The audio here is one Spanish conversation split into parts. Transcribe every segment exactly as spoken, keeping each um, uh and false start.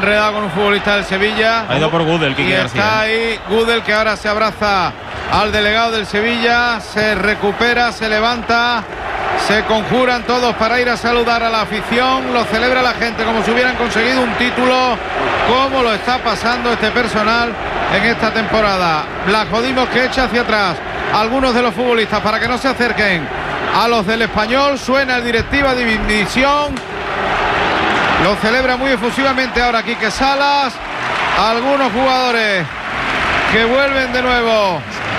enredado con un futbolista del Sevilla. Ha ido por Gudel, y García. está ahí Gudel, que ahora se abraza al delegado del Sevilla, se recupera, se levanta, se conjuran todos para ir a saludar a la afición, lo celebra la gente como si hubieran conseguido un título. Cómo lo está pasando este personal en esta temporada. La jodimos que echa hacia atrás algunos de los futbolistas para que no se acerquen a los del Español. Suena el Directiva de División, lo celebra muy efusivamente ahora Quique Salas. Algunos jugadores que vuelven de nuevo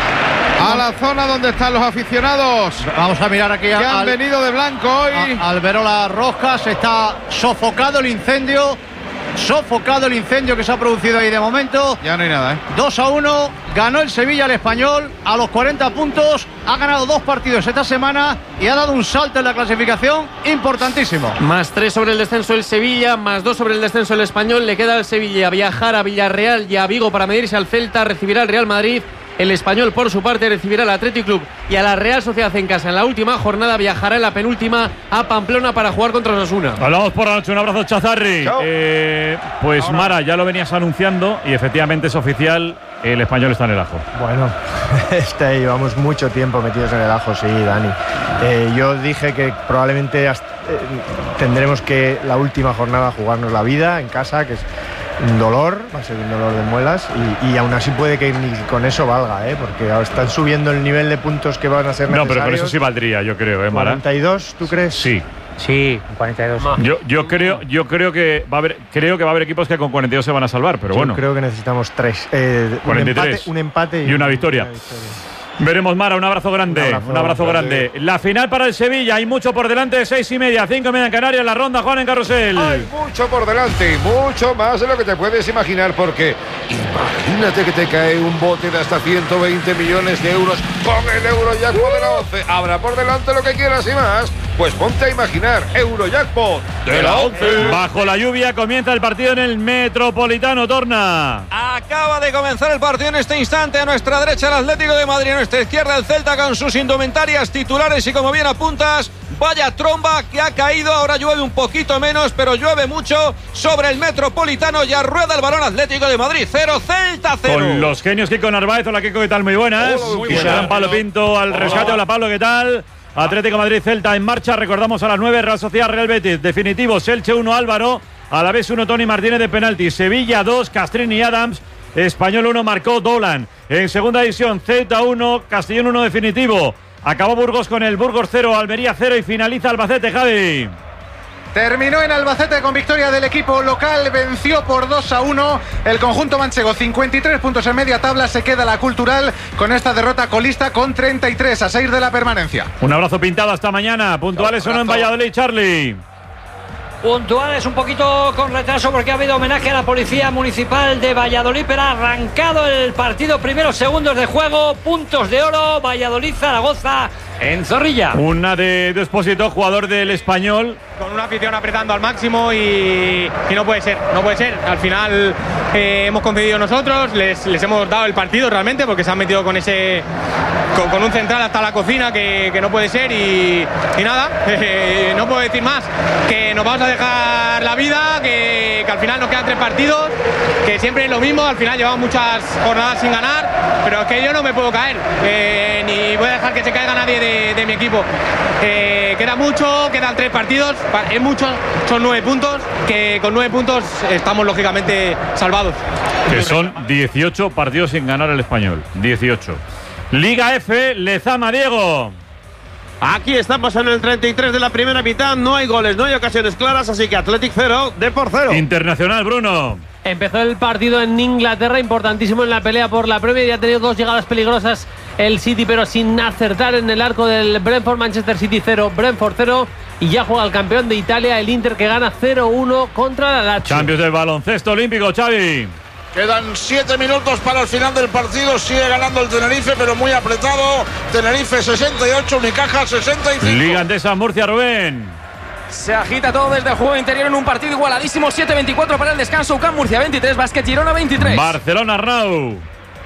a la zona donde están los aficionados. Vamos a mirar aquí que al, han venido de blanco hoy. A, Alberola Roscas. Está sofocado el incendio. Sofocado el incendio que se ha producido ahí de momento. Ya no hay nada, ¿eh? dos a uno, ganó el Sevilla al Español a los cuarenta puntos. Ha ganado dos partidos esta semana y ha dado un salto en la clasificación importantísimo. Más tres sobre el descenso el Sevilla, más dos sobre el descenso el Español. Le queda al Sevilla viajar a Villarreal y a Vigo para medirse al Celta. Recibirá al Real Madrid. El Español, por su parte, recibirá al Athletic Club y a la Real Sociedad en casa. En la última jornada viajará en la penúltima a Pamplona para jugar contra Osasuna. Hablamos por la noche. Un abrazo, Chazarri. Eh, pues Ahora. Mara, ya lo venías anunciando y efectivamente es oficial. El Español está en el ajo. Bueno, este, llevamos mucho tiempo metidos en el ajo, sí, Dani. Eh, yo dije que probablemente hasta, eh, tendremos que la última jornada jugarnos la vida en casa, que es un dolor, va a ser un dolor de muelas y, y aún así puede que ni con eso valga, ¿eh? Porque ahora están subiendo el nivel de puntos que van a ser necesarios. No, pero con eso sí valdría, yo creo, ¿eh, Mara? ¿cuarenta y dos, tú crees? Sí. Sí, cuarenta y dos. Yo, yo creo, yo creo que va a haber, creo que va a haber equipos que con cuarenta y dos se van a salvar, pero yo bueno. Creo que necesitamos tres, eh, cuarenta y tres. Un empate, un empate y, y una victoria. Una victoria. Veremos, Mara, un abrazo grande. Un abrazo, un abrazo grande. La final para el Sevilla, hay mucho por delante, seis y media, cinco y media en Canarias, la ronda, Juan, en Carrusel. Hay mucho por delante, mucho más de lo que te puedes imaginar, porque imagínate que te cae un bote de hasta ciento veinte millones de euros con el Eurojackpot de la once. Habrá por delante lo que quieras y más. Pues ponte a imaginar, Eurojackpot de la once. Bajo la lluvia comienza el partido en el Metropolitano, Torna. Acaba de comenzar el partido en este instante. A nuestra derecha el Atlético de Madrid, a nuestra izquierda el Celta con sus indumentarias titulares y como bien apuntas, vaya tromba que ha caído. Ahora llueve un poquito menos, pero llueve mucho sobre el Metropolitano. Ya rueda el balón Atlético de Madrid, cero, Celta cero. Con los genios Kiko Narváez. Hola Kiko, ¿qué tal? Muy buenas. Hola, muy y buenas. serán Pablo Pinto al rescate. Hola Pablo, ¿qué tal? Atlético Madrid Celta en marcha, recordamos a las nueve, Real Sociedad Real Betis, definitivos, Elche uno, Álvaro, a la vez uno, Tony Martínez de penalti, Sevilla dos, Castrini y Adams, Español uno, marcó Dolan, en segunda división, Ceuta uno, Castellón uno definitivo, acabó Burgos con el Burgos cero, Almería cero y finaliza Albacete, Javi. Terminó en Albacete con victoria del equipo local, venció por dos a uno el conjunto manchego, cincuenta y tres puntos en media tabla, se queda la Cultural con esta derrota colista con treinta y tres a seis de la permanencia. Un abrazo pintado hasta mañana, puntuales o no en Valladolid, Charlie. Puntuales un poquito con retraso porque ha habido homenaje a la Policía Municipal de Valladolid, pero ha arrancado el partido, primeros segundos de juego, puntos de oro, Valladolid-Zaragoza en Zorrilla. Una de Despósito, jugador del Español. Con una afición apretando al máximo y, y no puede ser, no puede ser. Al final eh, hemos concedido nosotros, les, les hemos dado el partido realmente porque se han metido con ese con, con un central hasta la cocina que, que no puede ser y, y nada, eh, no puedo decir más, que nos vamos a dejar la vida, que, que al final nos quedan tres partidos, que siempre es lo mismo, al final llevamos muchas jornadas sin ganar, pero es que yo no me puedo caer, eh, ni voy a dejar que se caiga nadie de, de mi equipo. Eh, queda mucho, quedan tres partidos, es mucho, son nueve puntos, que con nueve puntos estamos lógicamente salvados. Que son dieciocho partidos sin ganar el Español, dieciocho. Liga F, Lezama, Diego. Aquí estamos en el treinta y tres de la primera mitad, no hay goles, no hay ocasiones claras, así que Athletic cero, Depor cero. Internacional, Bruno. Empezó el partido en Inglaterra, importantísimo en la pelea por la Premier, y ha tenido dos llegadas peligrosas el City, pero sin acertar en el arco del Brentford. Manchester City cero, Brentford cero, y ya juega el campeón de Italia, el Inter, que gana cero uno contra la Lazio. Champions del baloncesto olímpico, Xavi. Quedan siete minutos para el final del partido. Sigue ganando el Tenerife, pero muy apretado. Tenerife sesenta y ocho, Unicaja sesenta y cinco. Liga Endesa, Murcia, Rubén. Se agita todo desde el juego interior en un partido igualadísimo. siete veinticuatro para el descanso. U C A M Murcia veintitrés, Basket Girona veintitrés. Barcelona, Rau.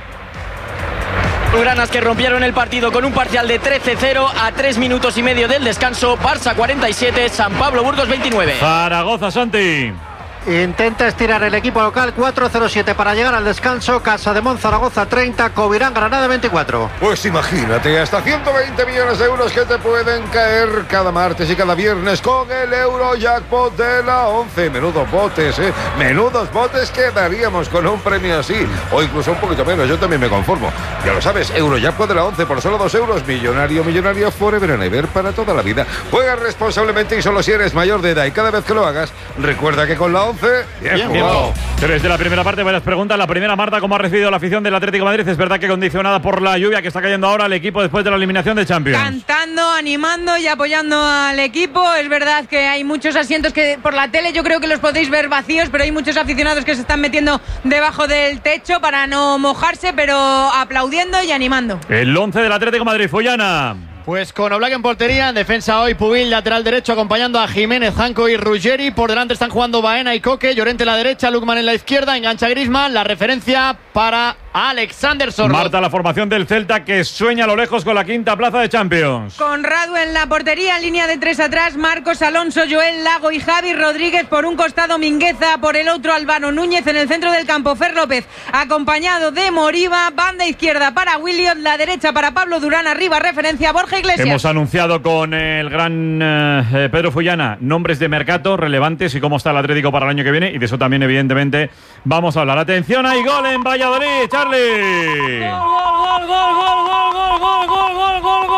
Blaugranas que rompieron el partido con un parcial de trece cero a tres minutos y medio del descanso. Barça cuarenta y siete, San Pablo Burgos veintinueve. Zaragoza, Santi. Intenta estirar el equipo local. Cuatro cero siete para llegar al descanso. Casademont Zaragoza treinta, Covirán Granada veinticuatro. Pues imagínate, hasta ciento veinte millones de euros que te pueden caer cada martes y cada viernes con el Eurojackpot de la once. Menudos botes, ¿eh? Menudos botes que daríamos con un premio así. O incluso un poquito menos, yo también me conformo. Ya lo sabes, Eurojackpot de la once por solo dos euros. Millonario, millonario, forever and ever, para toda la vida. Juega responsablemente y solo si eres mayor de edad. Y cada vez que lo hagas, recuerda que con la once, bien, bien jugado. Tres de la primera parte, varias preguntas. La primera, Marta, ¿cómo ha recibido la afición del Atlético de Madrid? Es verdad que condicionada por la lluvia que está cayendo ahora el equipo después de la eliminación de Champions. Cantando, animando y apoyando al equipo. Es verdad que hay muchos asientos que por la tele yo creo que los podéis ver vacíos, pero hay muchos aficionados que se están metiendo debajo del techo para no mojarse, pero aplaudiendo y animando. El once del Atlético de Madrid, Follana. Pues con Oblak en portería, en defensa hoy Pubil, lateral derecho, acompañando a Jiménez, Janco y Ruggeri. Por delante están jugando Baena y Coque, Llorente en la derecha, Lukman en la izquierda, engancha Griezmann, la referencia para Alexander Sørloth. Marta, la formación del Celta que sueña a lo lejos con la quinta plaza de Champions. Conrado en la portería, en línea de tres atrás, Marcos Alonso, Joel Lago y Javi Rodríguez. Por un costado Mingueza, por el otro Álvaro Núñez. En el centro del campo Fer López, acompañado de Moriba. Banda izquierda para Williot, la derecha para Pablo Durán, arriba referencia Borja Iglesias. Hemos anunciado con el gran eh, Pedro Follana nombres de mercado relevantes y cómo está el Atlético para el año que viene, y de eso también evidentemente vamos a hablar. Atención, hay gol en Valladolid, Charlie. Gol, gol, gol, gol, gol, gol, gol, gol, gol, gol,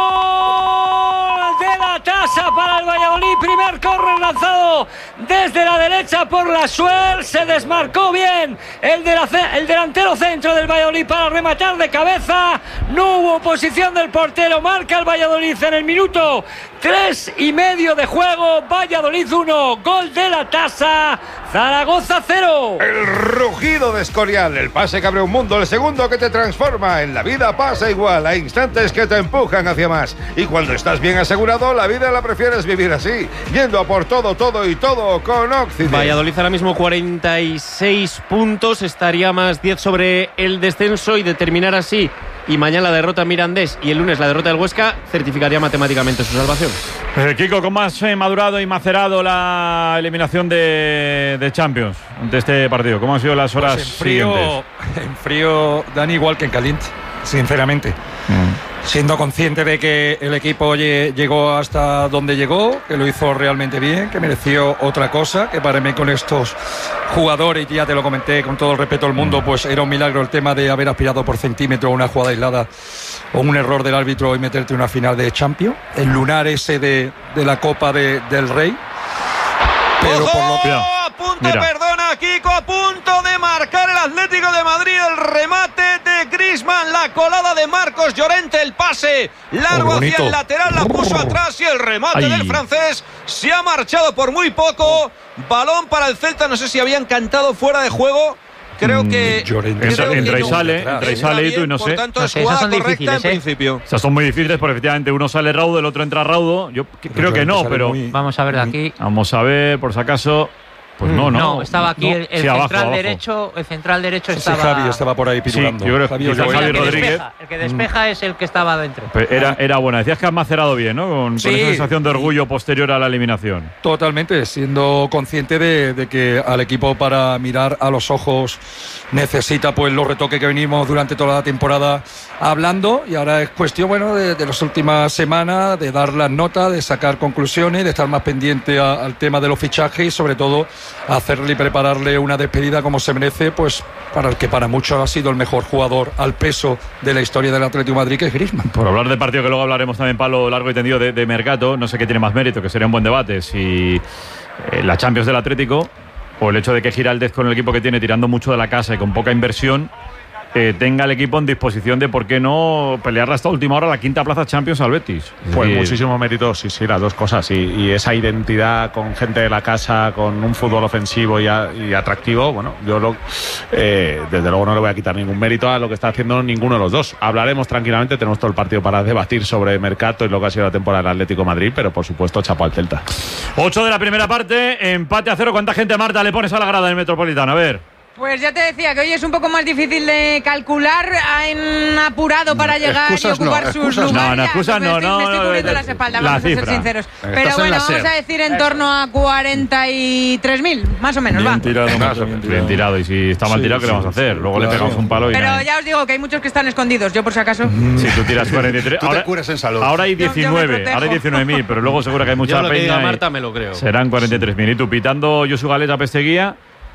gol de la tasa para el Valladolid. Primer córner lanzado desde la derecha por la Suer. Se desmarcó bien el, de la, el delantero centro del Valladolid para rematar de cabeza. No hubo posición del portero. Marca el Valladolid en el minuto tres y medio de juego. Valladolid uno, gol de la tasa. Zaragoza cero. El rugido de Escorial, el pase que abre un mundo, el segundo que te transforma. En la vida pasa igual, hay instantes que te empujan hacia más. Y cuando estás bien asegurado, la vida la prefieres vivir así, yendo a por todo, todo y todo con Occident. Valladolid ahora mismo cuarenta y seis puntos, estaría más diez sobre el descenso, y de terminar así y mañana la derrota Mirandés y el lunes la derrota del Huesca, certificaría matemáticamente su salvación. Eh, Kiko, ¿cómo has eh, madurado y macerado la eliminación de, de Champions de este partido? ¿Cómo han sido las horas pues en frío, siguientes? En frío, Dani, igual que en caliente, sinceramente. Mm. Siendo consciente de que el equipo llegó hasta donde llegó, que lo hizo realmente bien, que mereció otra cosa, que para mí con estos jugadores, ya te lo comenté con todo el respeto del mundo, pues era un milagro el tema de haber aspirado por centímetro a una jugada aislada o un error del árbitro y meterte en una final de Champions, el lunar ese de, de la Copa de, del Rey. Pero por lo que... a punto, Mira. perdona, Kiko, a punto de marcar el Atlético de Madrid, el remate de Griezmann, la colada de Marcos Llorente, el pase largo hacia el lateral, la puso atrás y el remate Ay. del francés se ha marchado por muy poco. Balón para el Celta, no sé si habían cantado fuera de juego. Creo que entra, entra y sale, entra y sale y tú y no sé. Por tanto, no es jugada son correcta en ¿eh? principio. Esas son muy difíciles porque efectivamente uno sale raudo, el otro entra raudo. Yo creo, creo que no, pero muy... vamos a ver de aquí. Vamos a ver, por si acaso. Pues no, no. No, estaba aquí no. el, el sí, central abajo, derecho, el central derecho sí, estaba. Javi estaba por ahí pirulando. Sí, yo creo Javi, que Javi, Javi Rodríguez. Despeja, el que despeja mm. es el que estaba dentro. Era, era buena. Decías que has macerado bien, ¿no? Con, sí. con esa sensación de orgullo posterior a la eliminación. Totalmente, siendo consciente de, de que al equipo para mirar a los ojos necesita pues los retoques que venimos durante toda la temporada hablando, y ahora es cuestión, bueno, de, de las últimas semanas de dar las notas, de sacar conclusiones, de estar más pendiente a, al tema de los fichajes y sobre todo hacerle y prepararle una despedida como se merece, pues para el que para muchos ha sido el mejor jugador al peso de la historia del Atlético de Madrid, que es Griezmann. Por hablar de partido, que luego hablaremos también, Pablo, largo y tendido de, de mercado, no sé qué tiene más mérito, que sería un buen debate, si eh, la Champions del Atlético o el hecho de que Giraldez, con el equipo que tiene, tirando mucho de la casa y con poca inversión, Eh, tenga el equipo en disposición de por qué no pelearla hasta última hora la quinta plaza Champions al Betis. Es pues decir, muchísimo mérito, sí, sí, las dos cosas, y, y esa identidad con gente de la casa, con un fútbol ofensivo y, a, y atractivo, bueno, yo lo, eh, desde luego no le voy a quitar ningún mérito a lo que está haciendo ninguno de los dos. Hablaremos tranquilamente, tenemos todo el partido para debatir sobre mercado y lo que ha sido la temporada del Atlético de Madrid, pero por supuesto chapó al Celta. ocho de la primera parte, empate a cero. ¿Cuánta gente, Marta, le pones a la grada del Metropolitano? A ver. Pues ya te decía que hoy es un poco más difícil de calcular. Han apurado para llegar y ocupar no, sus excusas lugares. no, no, excusas me no, estoy, no, me estoy no, cubriendo no, las espaldas, la vamos a cifra. ser sinceros. Estás Pero en bueno, la vamos SER. a decir en torno a cuarenta y tres mil, más o menos, Bien va. tirado, bien tirado. Bien tirado. Y si está mal Sí, tirado, ¿qué sí, le vamos a hacer? Luego claro. le pegamos un palo y Pero nada. ya os digo que hay muchos que están escondidos. Yo por si acaso. Si tú tiras cuarenta y tres. Tú te curas en salud. Ahora hay Yo- yo me diecinueve, protejo. ahora hay diecinueve mil, pero luego seguro que hay mucha Yo lo que peña. diga y Marta me lo creo. Serán cuarenta y tres mil. Y tú pitando Josu Gález a Pesteguía,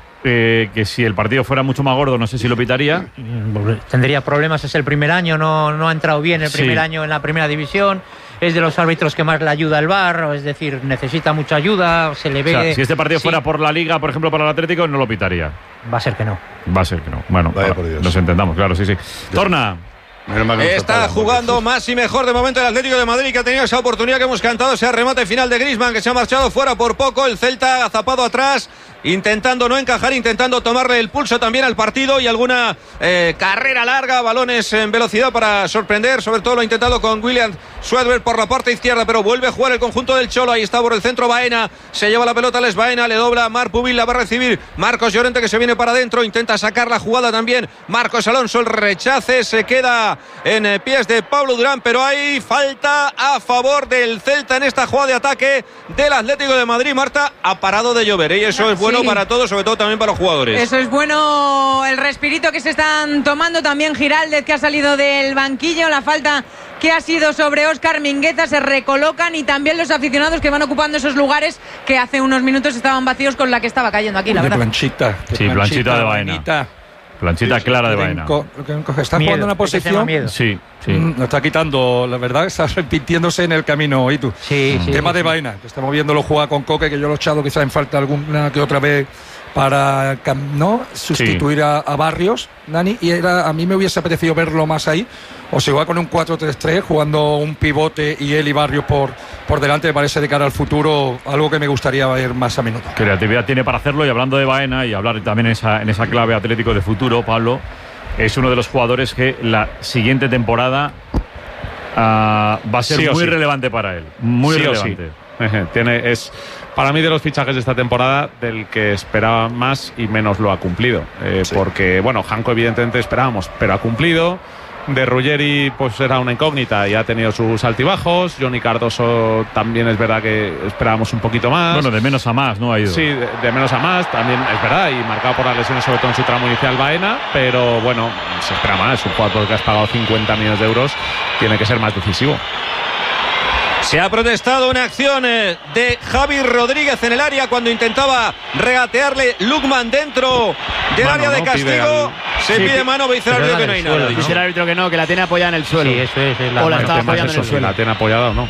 eh, que si el partido fuera mucho más gordo, no sé si lo pitaría. Tendría problemas, es el primer año, no, no ha entrado bien el Sí. primer año en la primera división. Es de los árbitros que más le ayuda el V A R, es decir, necesita mucha ayuda, se le O ve. sea, si este partido Sí, fuera por la Liga, por ejemplo, para el Atlético, no lo pitaría. Va a ser que no. Va a ser que no. Bueno, Vaya ahora por Dios. nos entendamos, claro, sí, sí. Torna. Está jugando más y mejor de momento el Atlético de Madrid, que ha tenido esa oportunidad que hemos cantado, ese remate final de Griezmann, que se ha marchado fuera por poco. El Celta agazapado atrás, intentando no encajar, intentando tomarle el pulso también al partido, y alguna eh, carrera larga, balones en velocidad para sorprender. Sobre todo lo ha intentado con William Swedberg por la parte izquierda, pero vuelve a jugar el conjunto del Cholo. Ahí está por el centro Baena, se lleva la pelota Les Baena, le dobla Marc Pubil, la va a recibir Marcos Llorente, que se viene para adentro, intenta sacar la jugada también Marcos Alonso. El rechace se queda en eh, pies de Pablo Durán, pero hay falta a favor del Celta en esta jugada de ataque del Atlético de Madrid. Marta, ha parado de llover, ¿eh? Y eso es bueno Sí. para todos, sobre todo también para los jugadores. Eso es bueno, el respirito que se están tomando. También Giraldez, que ha salido del banquillo. La falta que ha sido sobre Óscar Mingueza, se recolocan, y también los aficionados que van ocupando esos lugares que hace unos minutos estaban vacíos con la que estaba cayendo aquí, la De Pues verdad. planchita. de Sí, planchita de Baena. Baenita. Planchita clara de Baena. Co- lo que- que Está Miedo, jugando una ese tema posición. miedo. Sí, sí. Mm, Lo está quitando, la verdad, está repitiéndose en el camino. ¿Y tú? Sí, sí, Tema sí, de sí. Baena, que estamos viéndolo jugar con Coque, que yo lo he echado quizás en falta alguna que otra vez para cam- no sustituir a, a Barrios, Dani, y era, a mí me hubiese apetecido verlo más ahí, o se va con un cuatro tres tres, jugando un pivote y él y Barrios por, por delante. Me parece, de cara al futuro, algo que me gustaría ver más a menudo. Creatividad tiene para hacerlo, y hablando de Baena y hablar también en esa, en esa clave Atlético de futuro, Pablo, es uno de los jugadores que la siguiente temporada ah, va a ser Sí o muy sí. relevante para él. Muy Sí o relevante. sí. Tiene, es para mí de los fichajes de esta temporada del que esperaba más y menos lo ha cumplido. Eh, porque, bueno, Janko evidentemente esperábamos, pero ha cumplido. De Ruggeri pues era una incógnita y ha tenido sus altibajos. Johnny Cardoso también es verdad que esperábamos un poquito más. Bueno, de menos a más, ¿no? Ha ido. Sí, de, de menos a más, también es verdad, y marcado por las lesiones, sobre todo en su tramo inicial Baena, pero bueno, se espera más. Un jugador por el que has pagado cincuenta millones de euros tiene que ser más decisivo. Se ha protestado una acción eh, de Javi Rodríguez en el área cuando intentaba regatearle Lukman dentro del Mano, área de ¿no? Pide castigo. al- Se Sí, pide mano, dice el pero árbitro que en no hay el nada. suelo, ¿no? Dice el árbitro que no, que la tiene apoyada en el suelo. Sí, eso es, es la O la mano. está El tema apoyando es en el eso, si suelo. la tiene apoyada o no.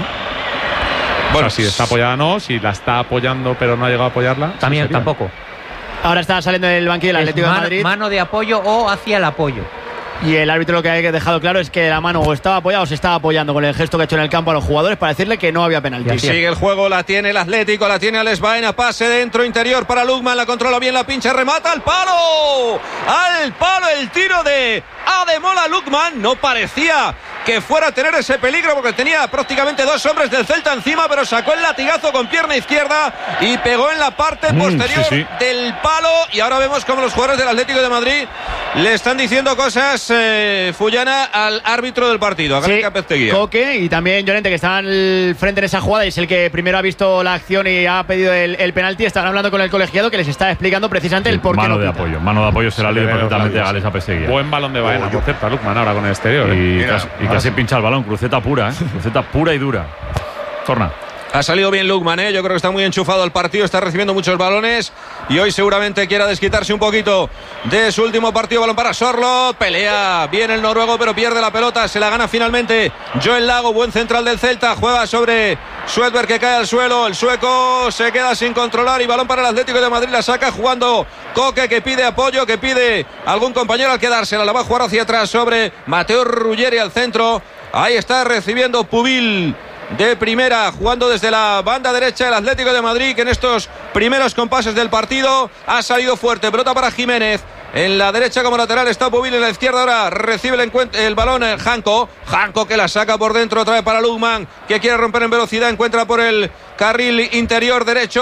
Bueno, si está apoyada no, si la está apoyando pero no ha llegado a apoyarla. sí También sería. tampoco. Ahora está saliendo del banquillo el Es Atlético de mano, Madrid. mano de apoyo o hacia el apoyo. Y el árbitro lo que ha dejado claro es que la mano o estaba apoyada o se estaba apoyando con el gesto que ha hecho en el campo a los jugadores para decirle que no había penalti. Sigue el juego, la tiene el Atlético, la tiene Alex Baena, pase dentro, interior para Lukman, la controla bien, la pincha, remata al palo, al palo el tiro de Ademola Lukman. No parecía que fuera a tener ese peligro porque tenía prácticamente dos hombres del Celta encima, pero sacó el latigazo con pierna izquierda y pegó en la parte Mm, posterior sí, sí. del palo. Y ahora vemos como los jugadores del Atlético de Madrid le están diciendo cosas, eh, Fullana, al árbitro del partido, a Gabriel Pezteguía. Coque y también Llorente, que están al frente en esa jugada y es el que primero ha visto la acción y ha pedido el, el penalti. Están hablando con el colegiado que les está explicando precisamente el por qué Mano no de pita. apoyo. Mano de apoyo será Se libre le ve los perfectamente a labios, Gales a Pesteguía. Buen balón de Baena, por cierto, a Lukman ahora con el exterior. Y ¿eh? casi, y Mira, casi ahora pincha el balón. Cruceta pura, ¿eh? Cruceta pura y dura. Torna. Ha salido bien Lukman, ¿eh? Yo creo que está muy enchufado al partido, está recibiendo muchos balones y hoy seguramente quiera desquitarse un poquito de su último partido. Balón para Sorlo, pelea bien el noruego pero pierde la pelota, se la gana finalmente Joel Lago, buen central del Celta, juega sobre Swedberg que cae al suelo, el sueco se queda sin controlar y balón para el Atlético de Madrid, la saca jugando Coque que pide apoyo, que pide algún compañero al quedársela, la va a jugar hacia atrás sobre Mateo Ruggeri al centro, ahí está recibiendo Pubil de primera, jugando desde la banda derecha el Atlético de Madrid, que en estos primeros compases del partido ha salido fuerte. Pelota para Jiménez. En la derecha como lateral está Pubil, en la izquierda ahora recibe el, el balón el Janko. Janko que la saca por dentro, otra vez para Lukman, que quiere romper en velocidad, encuentra por el carril interior derecho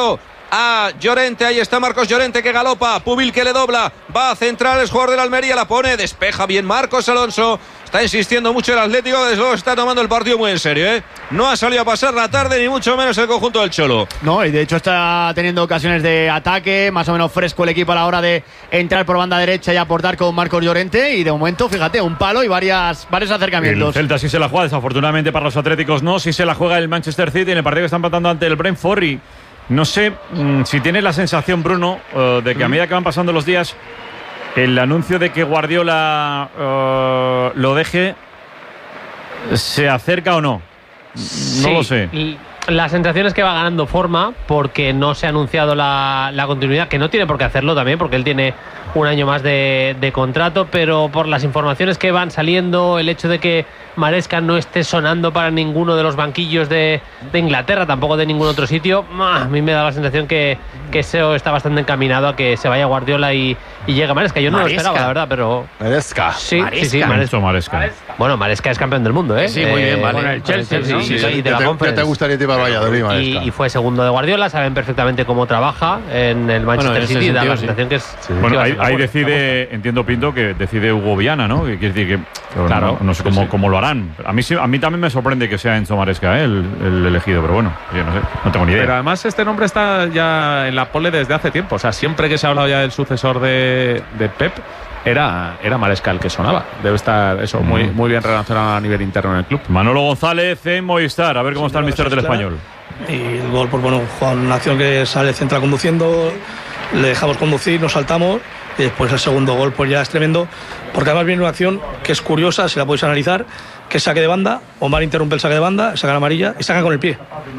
a Llorente. Ahí está Marcos Llorente que galopa. Pubil que le dobla. Va a centrar el jugador del Almería. La pone. Despeja bien Marcos Alonso. Está insistiendo mucho el Atlético. Desde luego está tomando el partido muy en serio, ¿eh? No ha salido a pasar la tarde, ni mucho menos el conjunto del Cholo. No, y de hecho está teniendo ocasiones de ataque. Más o menos fresco el equipo a la hora de entrar por banda derecha y aportar con Marcos Llorente. Y de momento, fíjate, un palo y varias, varios acercamientos. El Celta sí se la juega, desafortunadamente para los atléticos no. Sí se la juega el Manchester City en el partido que están empatando ante el Brentford. Y no sé mmm, si tienes la sensación, Bruno, uh, de que a medida que van pasando los días, el anuncio de que Guardiola uh, lo deje se acerca o no. No sí, lo sé. La sensación es que va ganando forma porque no se ha anunciado la, la continuidad, que no tiene por qué hacerlo también, porque él tiene un año más de, de contrato, pero por las informaciones que van saliendo, el hecho de que Maresca no esté sonando para ninguno de los banquillos de, de Inglaterra, tampoco de ningún otro sitio, a mí me da la sensación que, que eso está bastante encaminado a que se vaya Guardiola y, y llegue Maresca. Yo no Maresca. lo esperaba, la verdad, pero... Maresca. Sí, Maresca. sí, sí, Maresca. Maresca. Bueno, Maresca es campeón del mundo, ¿eh? Sí, muy bien, vale. Con el Chelsea, Chelsea, ¿no? sí, y, sí, y de la ¿Qué te, Conference. ¿Qué te gustaría ti para Valladolid, Maresca? Y, y fue segundo de Guardiola, saben perfectamente cómo trabaja en el Manchester Bueno, en City, da la sí. sensación que es... Sí. Bueno, ahí, ahí decide, entiendo Pinto, que decide Hugo Viana, ¿no? Que quiere decir que, claro, no, no sé cómo, sí. cómo lo harán. A mí, a mí también me sorprende que sea Enzo Maresca, ¿eh? el, el elegido, pero bueno, yo no sé, no tengo ni idea. Pero además este nombre está ya en la pole desde hace tiempo, o sea, siempre que se ha hablado ya del sucesor de, de Pep, era, era Maresca el que sonaba. Debe estar eso muy, muy bien relacionado a nivel interno en el club. Manolo González en Movistar, a ver cómo sí, está el mister del Español. Y el gol, pues bueno, Juan, una acción que sale central conduciendo, le dejamos conducir, nos saltamos y después el segundo gol pues ya es tremendo, porque además viene una acción que es curiosa, si la podéis analizar, que es saque de banda, Omar interrumpe el saque de banda, saca la amarilla y saca con el pie.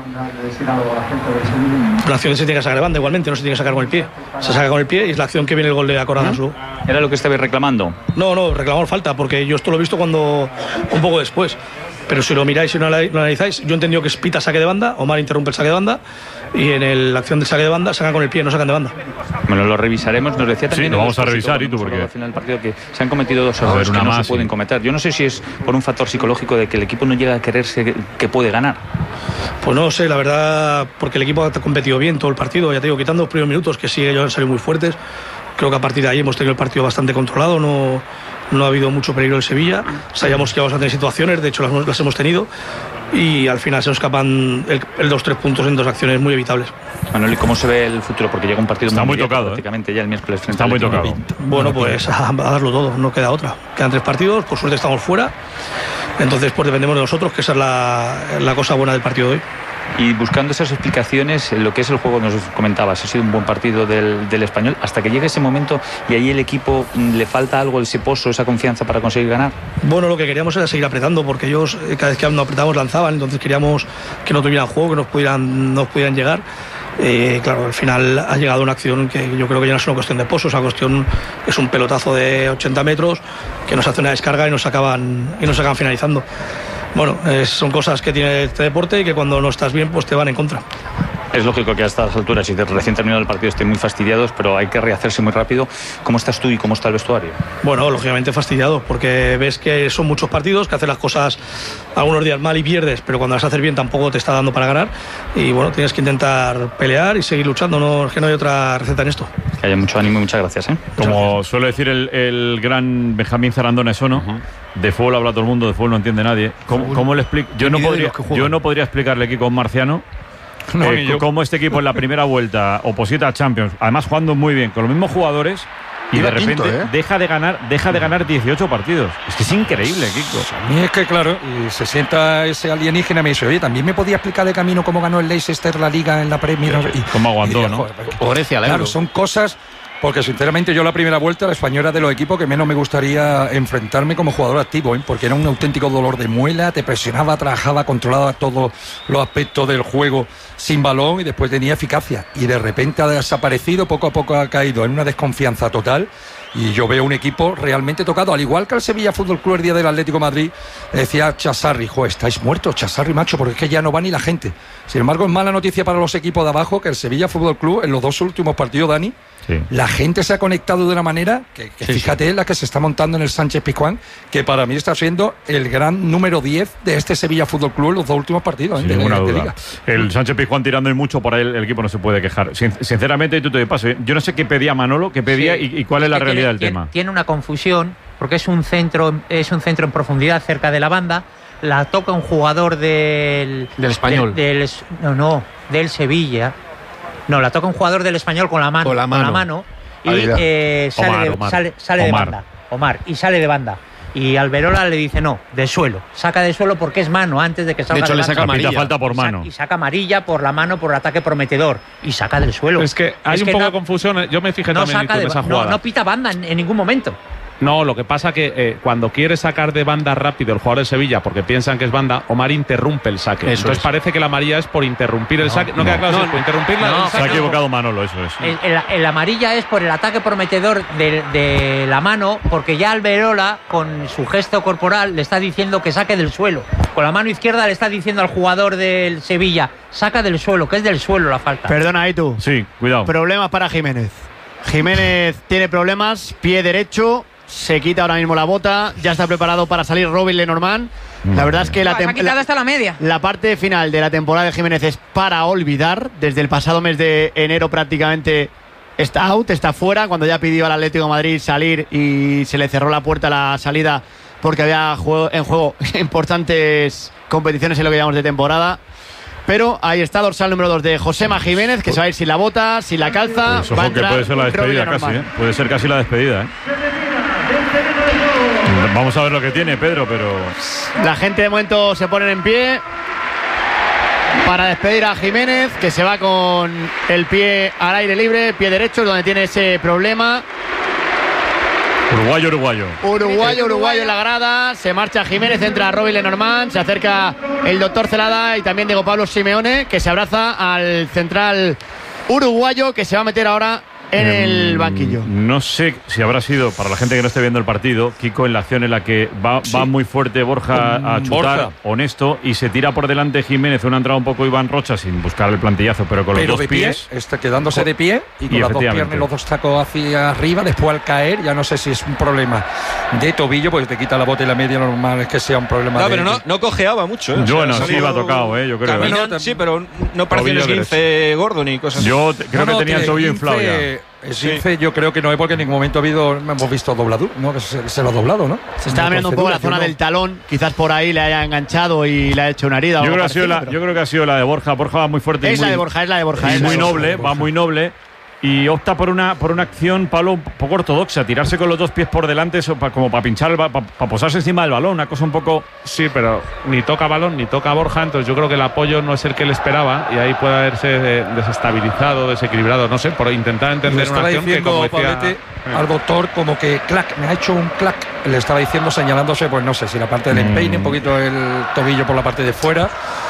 La acción se tiene que sacar de banda igualmente, no se tiene que sacar con el pie. Se saca con el pie y es la acción que viene el gol de Acorada. ¿No? ¿Era lo que estabais reclamando? No, no, reclamamos falta, porque yo esto lo he visto cuando un poco después. Pero si lo miráis y lo analizáis, yo he entendido que es pita saque de banda, Omar interrumpe el saque de banda y en el, la acción del saque de banda sacan con el pie, no sacan de banda. Bueno, lo revisaremos, nos decía también... Sí, lo vamos a revisar, ¿y tú por qué? Al final del partido que se han cometido dos errores que no más, se pueden sí. cometer. Yo no sé si es por un factor psicológico de que el equipo no llega a quererse que, que puede ganar. Pues no sé, la verdad, porque el equipo ha competido bien todo el partido, ya te digo, quitando los primeros minutos, que sí, ellos han salido muy fuertes. Creo que a partir de ahí hemos tenido el partido bastante controlado, no... No ha habido mucho peligro en Sevilla. Sabíamos que íbamos a tener situaciones, de hecho las, las hemos tenido. Y al final se nos escapan el, el dos tres puntos en dos acciones muy evitables. Manuel, ¿y cómo se ve el futuro? Porque llega un partido Está muy, muy tocado, prácticamente ¿eh? ya el miércoles frente Está muy tocado. Bueno, pues a, a darlo todo, no queda otra. Quedan tres partidos, por suerte estamos fuera. Entonces, pues dependemos de nosotros, que esa es la, la cosa buena del partido de hoy. Y buscando esas explicaciones, lo que es el juego, nos comentabas, ha sido un buen partido del, del Español, hasta que llegue ese momento y ahí el equipo le falta algo, ese pozo, esa confianza para conseguir ganar. Bueno, lo que queríamos era seguir apretando, porque ellos cada vez que nos apretamos lanzaban, entonces queríamos que no tuvieran juego, que nos pudieran, nos pudieran llegar. Eh, claro, al final ha llegado una acción que yo creo que ya no es una cuestión de pozo, esa cuestión es un pelotazo de ochenta metros que nos hace una descarga y nos acaban, y nos acaban finalizando. Bueno, eh, son cosas que tiene este deporte y que cuando no estás bien pues te van en contra. Es lógico que a estas alturas y de recién terminado el partido estén muy fastidiados, pero hay que rehacerse muy rápido. ¿Cómo estás tú y cómo está el vestuario? Bueno, lógicamente fastidiados, porque ves que son muchos partidos, que haces las cosas algunos días mal y pierdes, pero cuando las haces bien tampoco te está dando para ganar. Y bueno, tienes que intentar pelear y seguir luchando, no, es que no hay otra receta en esto. Que haya mucho ánimo y muchas gracias. ¿eh? Como gracias. Suele decir el, el gran Benjamín Zarandona Esono, uh-huh. de fútbol habla todo el mundo, de fútbol no entiende nadie. ¿Cómo, cómo le explico? Yo no podría, yo no podría explicarle aquí con Marciano. No, eh, como este equipo en la primera vuelta oposita a Champions, además jugando muy bien con los mismos jugadores y Iba de repente quinto, ¿eh? deja de ganar deja de ganar dieciocho partidos. Es que es increíble, Kiko. A mí es que claro, y se sienta ese alienígena y me dice, oye, también me podía explicar de camino cómo ganó el Leicester la Liga en la Premier. Y, cómo aguantó, ¿no? Por claro, son cosas. Porque sinceramente yo la primera vuelta la Española era de los equipos que menos me gustaría enfrentarme como jugador activo, ¿eh? Porque era un auténtico dolor de muela, te presionaba, trabajaba, controlaba todos los aspectos del juego sin balón y después tenía eficacia. Y de repente ha desaparecido, poco a poco ha caído en una desconfianza total. Y yo veo un equipo realmente tocado, al igual que el Sevilla Fútbol Club el día del Atlético de Madrid, decía Chasarri, jo, estáis muertos, Chasarri, macho, porque es que ya no va ni la gente. Sin embargo, es mala noticia para los equipos de abajo que el Sevilla Fútbol Club en los dos últimos partidos, Dani, Sí. La gente se ha conectado de una manera que, que Sí, fíjate sí. la que se está montando en el Sánchez Pizjuán, que para mí está siendo el gran número diez de este Sevilla Fútbol Club en los dos últimos partidos Sin ¿eh? de, ninguna de duda. Liga. El Sánchez Pizjuán tirando y mucho por ahí, el, el equipo no se puede quejar. Sin, sinceramente, y tú te de paso, ¿eh? Yo no sé qué pedía Manolo, qué pedía Sí. y, y cuál es la que realidad tiene, del tiene, tema. Tiene una confusión porque es un centro, es un centro en profundidad cerca de la banda. La toca un jugador del Del Español. del- del- no, no, del Sevilla. No, la toca un jugador del Español con la mano, Con la mano. y Ahí da. eh, sale, Omar, de, Omar. sale, sale de Omar. banda. Omar y sale de banda. Y Alberola le dice no, de suelo. Saca de suelo porque es mano antes de que salga De hecho, le banda. saca amarilla. Pita falta por Y saca- mano. Y saca amarilla por la mano por ataque prometedor y saca del suelo. Es que hay Es un que poco no- de confusión. Yo me fijé no también saca en de esa ba- no, jugada. no pita banda en, en ningún momento. No, lo que pasa que eh, cuando quiere sacar de banda rápido el jugador de Sevilla porque piensan que es banda, Omar interrumpe el saque. Eso Entonces es. parece que la amarilla es por interrumpir el saque. No, queda claro no, si es por interrumpir la- no, el Se ha saque. equivocado Manolo, eso es. El, el- el amarilla es por el ataque prometedor de, de la mano, porque ya Alberola, con su gesto corporal, le está diciendo que saque del suelo. Con la mano izquierda le está diciendo al jugador del Sevilla, saca del suelo, que es del suelo la falta. Perdona, ahí tú. Sí, cuidado. Problemas para Jiménez. Jiménez tiene problemas, pie derecho, se quita ahora mismo la bota, ya está preparado para salir Robin Lenormand. La verdad es que la, Buah, se ha tem- quitado la- hasta la media. la parte final de la temporada de Jiménez es para olvidar. Desde el pasado mes de enero prácticamente está out, está fuera, cuando ya pidió al Atlético de Madrid salir y se le cerró la puerta a la salida porque había juego- en juego importantes competiciones en lo que llamamos de temporada. Pero ahí está dorsal número dos de Josema Jiménez, que se va a ir sin la bota, sin la calza. Pues va a ojo que entrar puede ser la Robin despedida Lenormand. casi, ¿eh? Puede ser casi la despedida, ¿eh? Vamos a ver lo que tiene Pedro, pero La gente de momento se pone en pie para despedir a Jiménez, que se va con el pie al aire libre, pie derecho, donde tiene ese problema. uruguayo, uruguayo. Uruguayo, uruguayo en la grada. Se marcha Jiménez, entra Robin Lenormand, se acerca el doctor Celada y también Diego Pablo Simeone, que se abraza al central uruguayo, que se va a meter ahora en el banquillo. No sé si habrá sido, para la gente que no esté viendo el partido, Kiko, en la acción en la que va, Sí. va muy fuerte Borja Con a chutar, Borja. honesto, y se tira por delante Jiménez, una entrada un poco Iván Rocha, sin buscar el plantillazo, pero con Pero los dos de pie, pies. está quedándose de pie y con Y las dos efectivamente. piernas y los dos tacos hacia arriba. Después al caer, ya no sé si es un problema de tobillo, porque te quita la bota y la media, normal es que sea un problema No, de. pero no, no cojeaba mucho. ¿eh? Yo, O sea, bueno, ha sí salido iba tocado, ¿eh? Yo creo. caminando, ¿eh? sí, pero no parecía un Tobillo esguince gordo ni cosas así. Yo te- creo No, no, que tenía el tobillo esguince- inflado ya. esguince yo creo que no es porque en ningún momento ha habido, hemos visto dobladura, ¿no? Que se, se lo ha doblado, ¿no? Se estaba mirando un poco la zona del talón, quizás por ahí le haya enganchado y le ha hecho una herida. o Yo algo creo, que ha sido parecido, la, pero- yo creo que ha sido la de Borja. Borja va muy fuerte. y Es la muy- de Borja, es la de Borja. y es la muy de Borja. noble, va muy noble. Y opta por una, por una acción, Pablo, un poco ortodoxa, tirarse con los dos pies por delante, eso, pa- como para pinchar, para posarse encima del balón, una cosa un poco. Sí, pero ni toca balón ni toca Borja, entonces yo creo que el apoyo no es el que él esperaba y ahí puede haberse eh, desestabilizado, desequilibrado, no sé, por intentar Le entender una estaba acción que diciendo como decía, Pablete al doctor como que clac, me ha hecho un clac. Le estaba diciendo, señalándose, pues no sé, si la parte del empeine, un poquito el tobillo por la parte de fuera.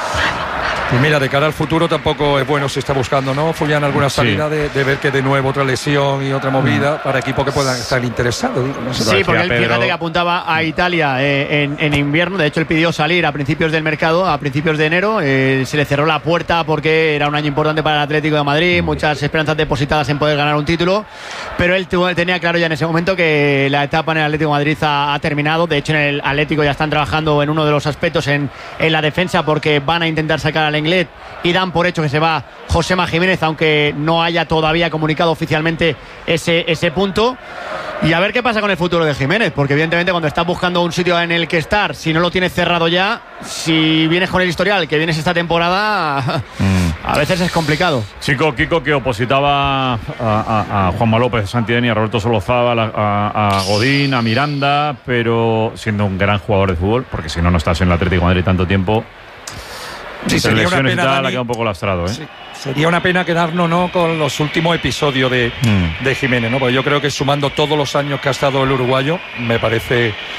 Y mira, de cara al futuro tampoco es bueno si está buscando, ¿no, Fulián, alguna salida de, de ver que de nuevo otra lesión y otra movida para equipos que puedan estar interesados? digo, no sé. Sí, porque él, fíjate que apuntaba a Italia eh, en, en invierno. De hecho, él pidió salir a principios del mercado, a principios de enero. Eh, se le cerró la puerta porque era un año importante para el Atlético de Madrid, muchas esperanzas depositadas en poder ganar un título. Pero él tuvo- tenía claro ya en ese momento que la etapa en el Atlético de Madrid ha, ha terminado. De hecho, en el Atlético ya están trabajando en uno de los aspectos en, en la defensa, porque van a intentar sacar al Inglés y dan por hecho que se va Josema Jiménez, aunque no haya todavía comunicado oficialmente ese, ese punto. Y a ver qué pasa con el futuro de Jiménez, porque evidentemente cuando estás buscando un sitio en el que estar, si no lo tienes cerrado ya, si vienes con el historial que vienes esta temporada, a veces es complicado. Chico, Kiko, que opositaba a, a- a Juanma López, a Santideni, a Roberto Solozábal, a, a- a Godín, a Miranda, pero siendo un gran jugador de fútbol, porque si no, no estás en el Atlético de Madrid tanto tiempo. Sí, entre sería una lesiones y pena, tal, Dani. ha quedado un poco lastrado, ¿eh? Sí, sería una pena quedarnos no con los últimos episodios de, Mm. de Jiménez, ¿no? Porque yo creo que sumando todos los años que ha estado el uruguayo, me parece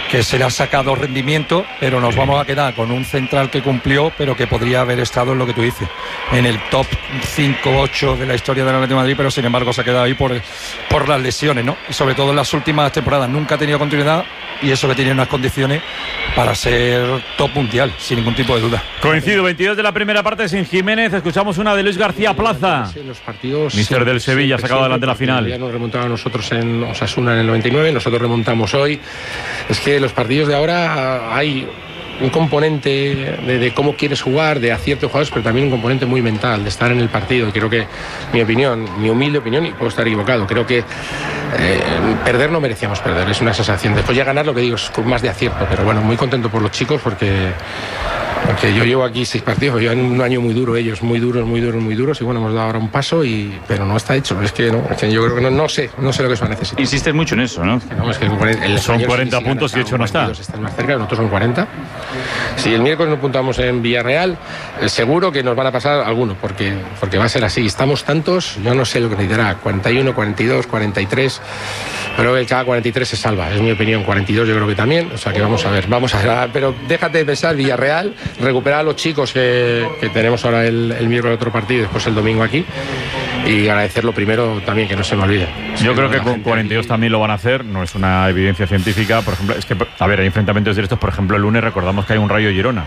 que se le ha sacado rendimiento, pero nos vamos a quedar con un central que cumplió, pero que podría haber estado en lo que tú dices, en el top cinco ocho de la historia del Atlético de Madrid, pero sin embargo se ha quedado ahí por, por las lesiones, ¿no? Y sobre todo en las últimas temporadas nunca ha tenido continuidad, y eso que tiene unas condiciones para ser top mundial, sin ningún tipo de duda. Coincido, veintidós de la primera parte sin Jiménez. Escuchamos una de Luis García Plaza. Sí, los partidos, míster del Sevilla, sacado adelante la final. Ya nos remontaban a nosotros en Osasuna en el noventa y nueve, nosotros remontamos hoy. Es que los partidos de ahora hay un componente de, de cómo quieres jugar, de acierto de jugadores, pero también un componente muy mental, de estar en el partido. Creo que, mi opinión, mi humilde opinión, y puedo estar equivocado, creo que eh, perder no merecíamos perder, es una sensación. Después ya ganar, lo que digo, es con más de acierto, pero bueno, muy contento por los chicos porque, porque yo llevo aquí seis partidos, yo en un año muy duro, ellos muy duros, muy duros, muy duros, y bueno, hemos dado ahora un paso, y, pero no está hecho, es que, no, es que yo creo que no, no sé, no sé lo que se va a necesitar. Insistes mucho en eso, ¿no? Es que no, es que el son cuarenta si puntos y hecho no está. Están más cerca, nosotros son cuarenta. Si el miércoles nos puntamos en Villarreal, eh, seguro que nos van a pasar algunos, porque, porque va a ser así. Estamos tantos, yo no sé lo que necesitará, cuarenta y uno, cuarenta y dos, cuarenta y tres, pero que cada cuarenta y tres se salva, es mi opinión. Cuarenta y dos yo creo que también, o sea que vamos a ver, vamos a ver, pero déjate de pensar Villarreal, recuperar a los chicos que, que tenemos ahora el, el miércoles otro partido y después el domingo aquí, y agradecerlo primero también, que no se me olvide. Yo creo que con cuarenta y dos también lo van a hacer, no es una evidencia científica, por ejemplo, es que, a ver, hay enfrentamientos directos, por ejemplo, el lunes recordamos que hay un Rayo Girona.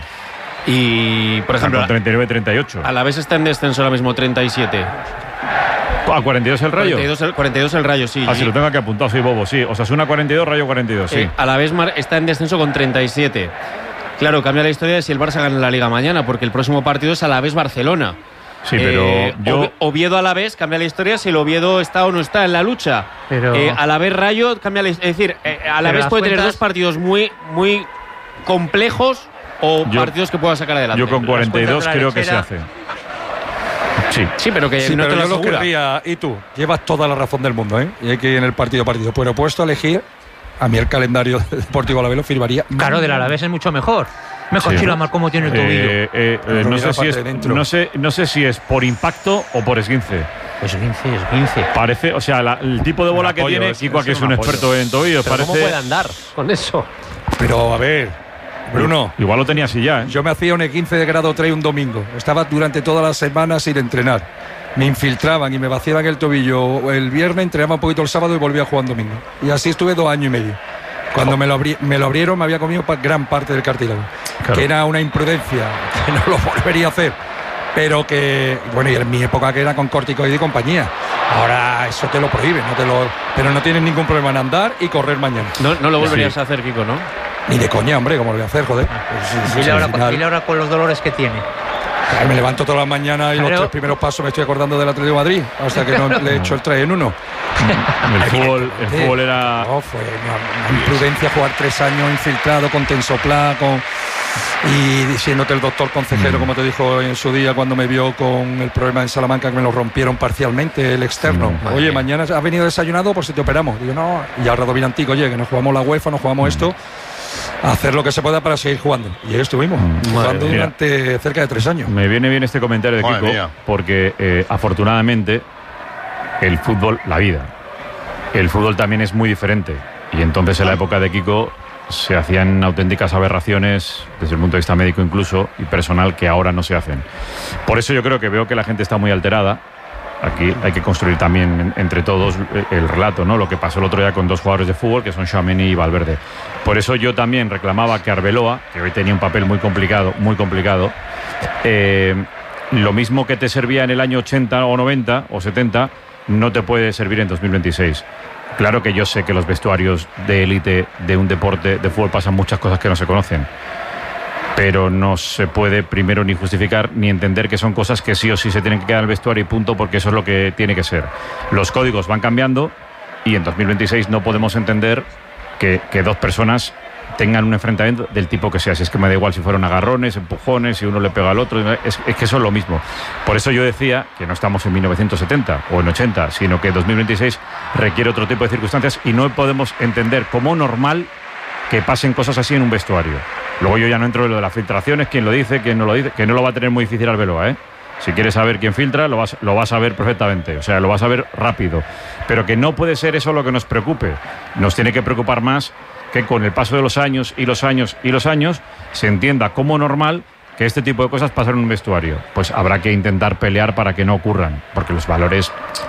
Y, por ejemplo, treinta y nueve treinta y ocho. A la vez está en descenso ahora mismo, treinta y siete. ¿A cuarenta y dos el Rayo? cuarenta y dos el, cuarenta y dos el Rayo, sí. Ah, sí. si lo tengo aquí apuntado, soy bobo, sí. O sea, es una cuarenta y dos, Rayo cuarenta y dos, sí. Eh, a la vez está en descenso con treinta y siete. Claro, cambia la historia de si el Barça gana la Liga mañana, porque el próximo partido es a la vez Barcelona. Sí, pero eh, yo... Oviedo a la vez cambia la historia si el Oviedo está o no está en la lucha. Pero... Eh, a la vez Rayo cambia la historia. Es decir, eh, a la vez puede cuentas... tener dos partidos muy, muy complejos o yo, partidos que pueda sacar adelante. Yo con cuarenta y dos creo lechera... que se hace. Sí, sí, pero que sí, no pero te lo yo lo asegura. querría, y tú, llevas toda la razón del mundo, ¿eh? Y hay que ir en el partido a partido. Pero puesto a elegir, a mí el calendario deportivo Alavés lo firmaría. Claro, del Alavés es mucho mejor. Mejor sí. Chila, como tiene el tobillo. Eh, eh, eh, no, sé si es, no, sé, no sé si es por impacto o por esguince. Esguince, esguince. Parece, o sea, la, el tipo de bola que tiene, es, Kiko, que es un, un experto en tobillos. Pero parece... ¿cómo puede andar con eso? Pero a ver, Bruno. Igual lo tenía así ya, ¿eh? Yo me hacía un esguince de grado tres un domingo. Estaba durante toda la semana sin entrenar. Me infiltraban y me vaciaban el tobillo el viernes, entrenaba un poquito el sábado y volvía a jugar un domingo. Y así estuve dos años y medio. Cuando me lo, abri me lo abrieron me había comido gran parte del cartílago. Claro. Que era una imprudencia, que no lo volvería a hacer. Pero que, bueno, y en mi época que era con corticoide y compañía. Ahora eso te lo prohíbe, no te lo, pero no tienes ningún problema en andar y correr mañana. No, no lo volverías sí. a hacer, Kiko, ¿no? Ni de coña, hombre, ¿cómo lo voy a hacer, joder? Pues sí, sí, dile, ahora, final... dile ahora con los dolores que tiene. Ay, me levanto todas las mañanas y claro. Los tres primeros pasos me estoy acordando del Atlético de Madrid, hasta que no le he hecho el tres en uno. El fútbol, el fútbol era... No, fue una, una imprudencia jugar tres años infiltrado con Tensoplá, con... y diciéndote el doctor consejero, mm. como te dijo en su día cuando me vio con el problema en Salamanca, que me lo rompieron parcialmente el externo. Mm, oye, mañana has venido desayunado, pues si te operamos. Digo, no, y ahora dominantico, oye, que nos jugamos la UEFA, nos jugamos mm. esto, a hacer lo que se pueda para seguir jugando. Y ahí estuvimos, mm. jugando Mira, durante cerca de tres años. Me viene bien este comentario de Kiko, porque eh, afortunadamente el fútbol, la vida, el fútbol también es muy diferente. Y entonces en la época de Kiko se hacían auténticas aberraciones desde el punto de vista médico incluso y personal que ahora no se hacen. Por eso yo creo que veo que la gente está muy alterada. Aquí hay que construir también entre todos el relato, ¿no? Lo que pasó el otro día con dos jugadores de fútbol que son Tchouaméni y Valverde. Por eso yo también reclamaba que Arbeloa, que hoy tenía un papel muy complicado, muy complicado, eh, lo mismo que te servía en el año ochenta o noventa o setenta, no te puede servir en dos mil veintiséis. Claro que yo sé que los vestuarios de élite de un deporte de fútbol pasan muchas cosas que no se conocen, pero no se puede primero ni justificar ni entender que son cosas que sí o sí se tienen que quedar en el vestuario y punto, porque eso es lo que tiene que ser. Los códigos van cambiando y en dos mil veintiséis no podemos entender que, que dos personas tengan un enfrentamiento del tipo que sea. Si es que me da igual si fueron agarrones, empujones, si uno le pega al otro, es, es que eso es lo mismo. Por eso yo decía que no estamos en mil novecientos setenta o en ochenta, sino que dos mil veintiséis requiere otro tipo de circunstancias y no podemos entender como normal que pasen cosas así en un vestuario. Luego yo ya no entro en lo de las filtraciones, quién lo dice, quién no lo dice, que no lo va a tener muy difícil Arbeloa, ¿eh? Si quieres saber quién filtra, lo vas, lo vas a ver perfectamente, o sea, lo vas a ver rápido. Pero que no puede ser eso lo que nos preocupe. Nos tiene que preocupar más que con el paso de los años y los años y los años se entienda como normal que este tipo de cosas pasan en un vestuario. Pues habrá que intentar pelear para que no ocurran, porque los valores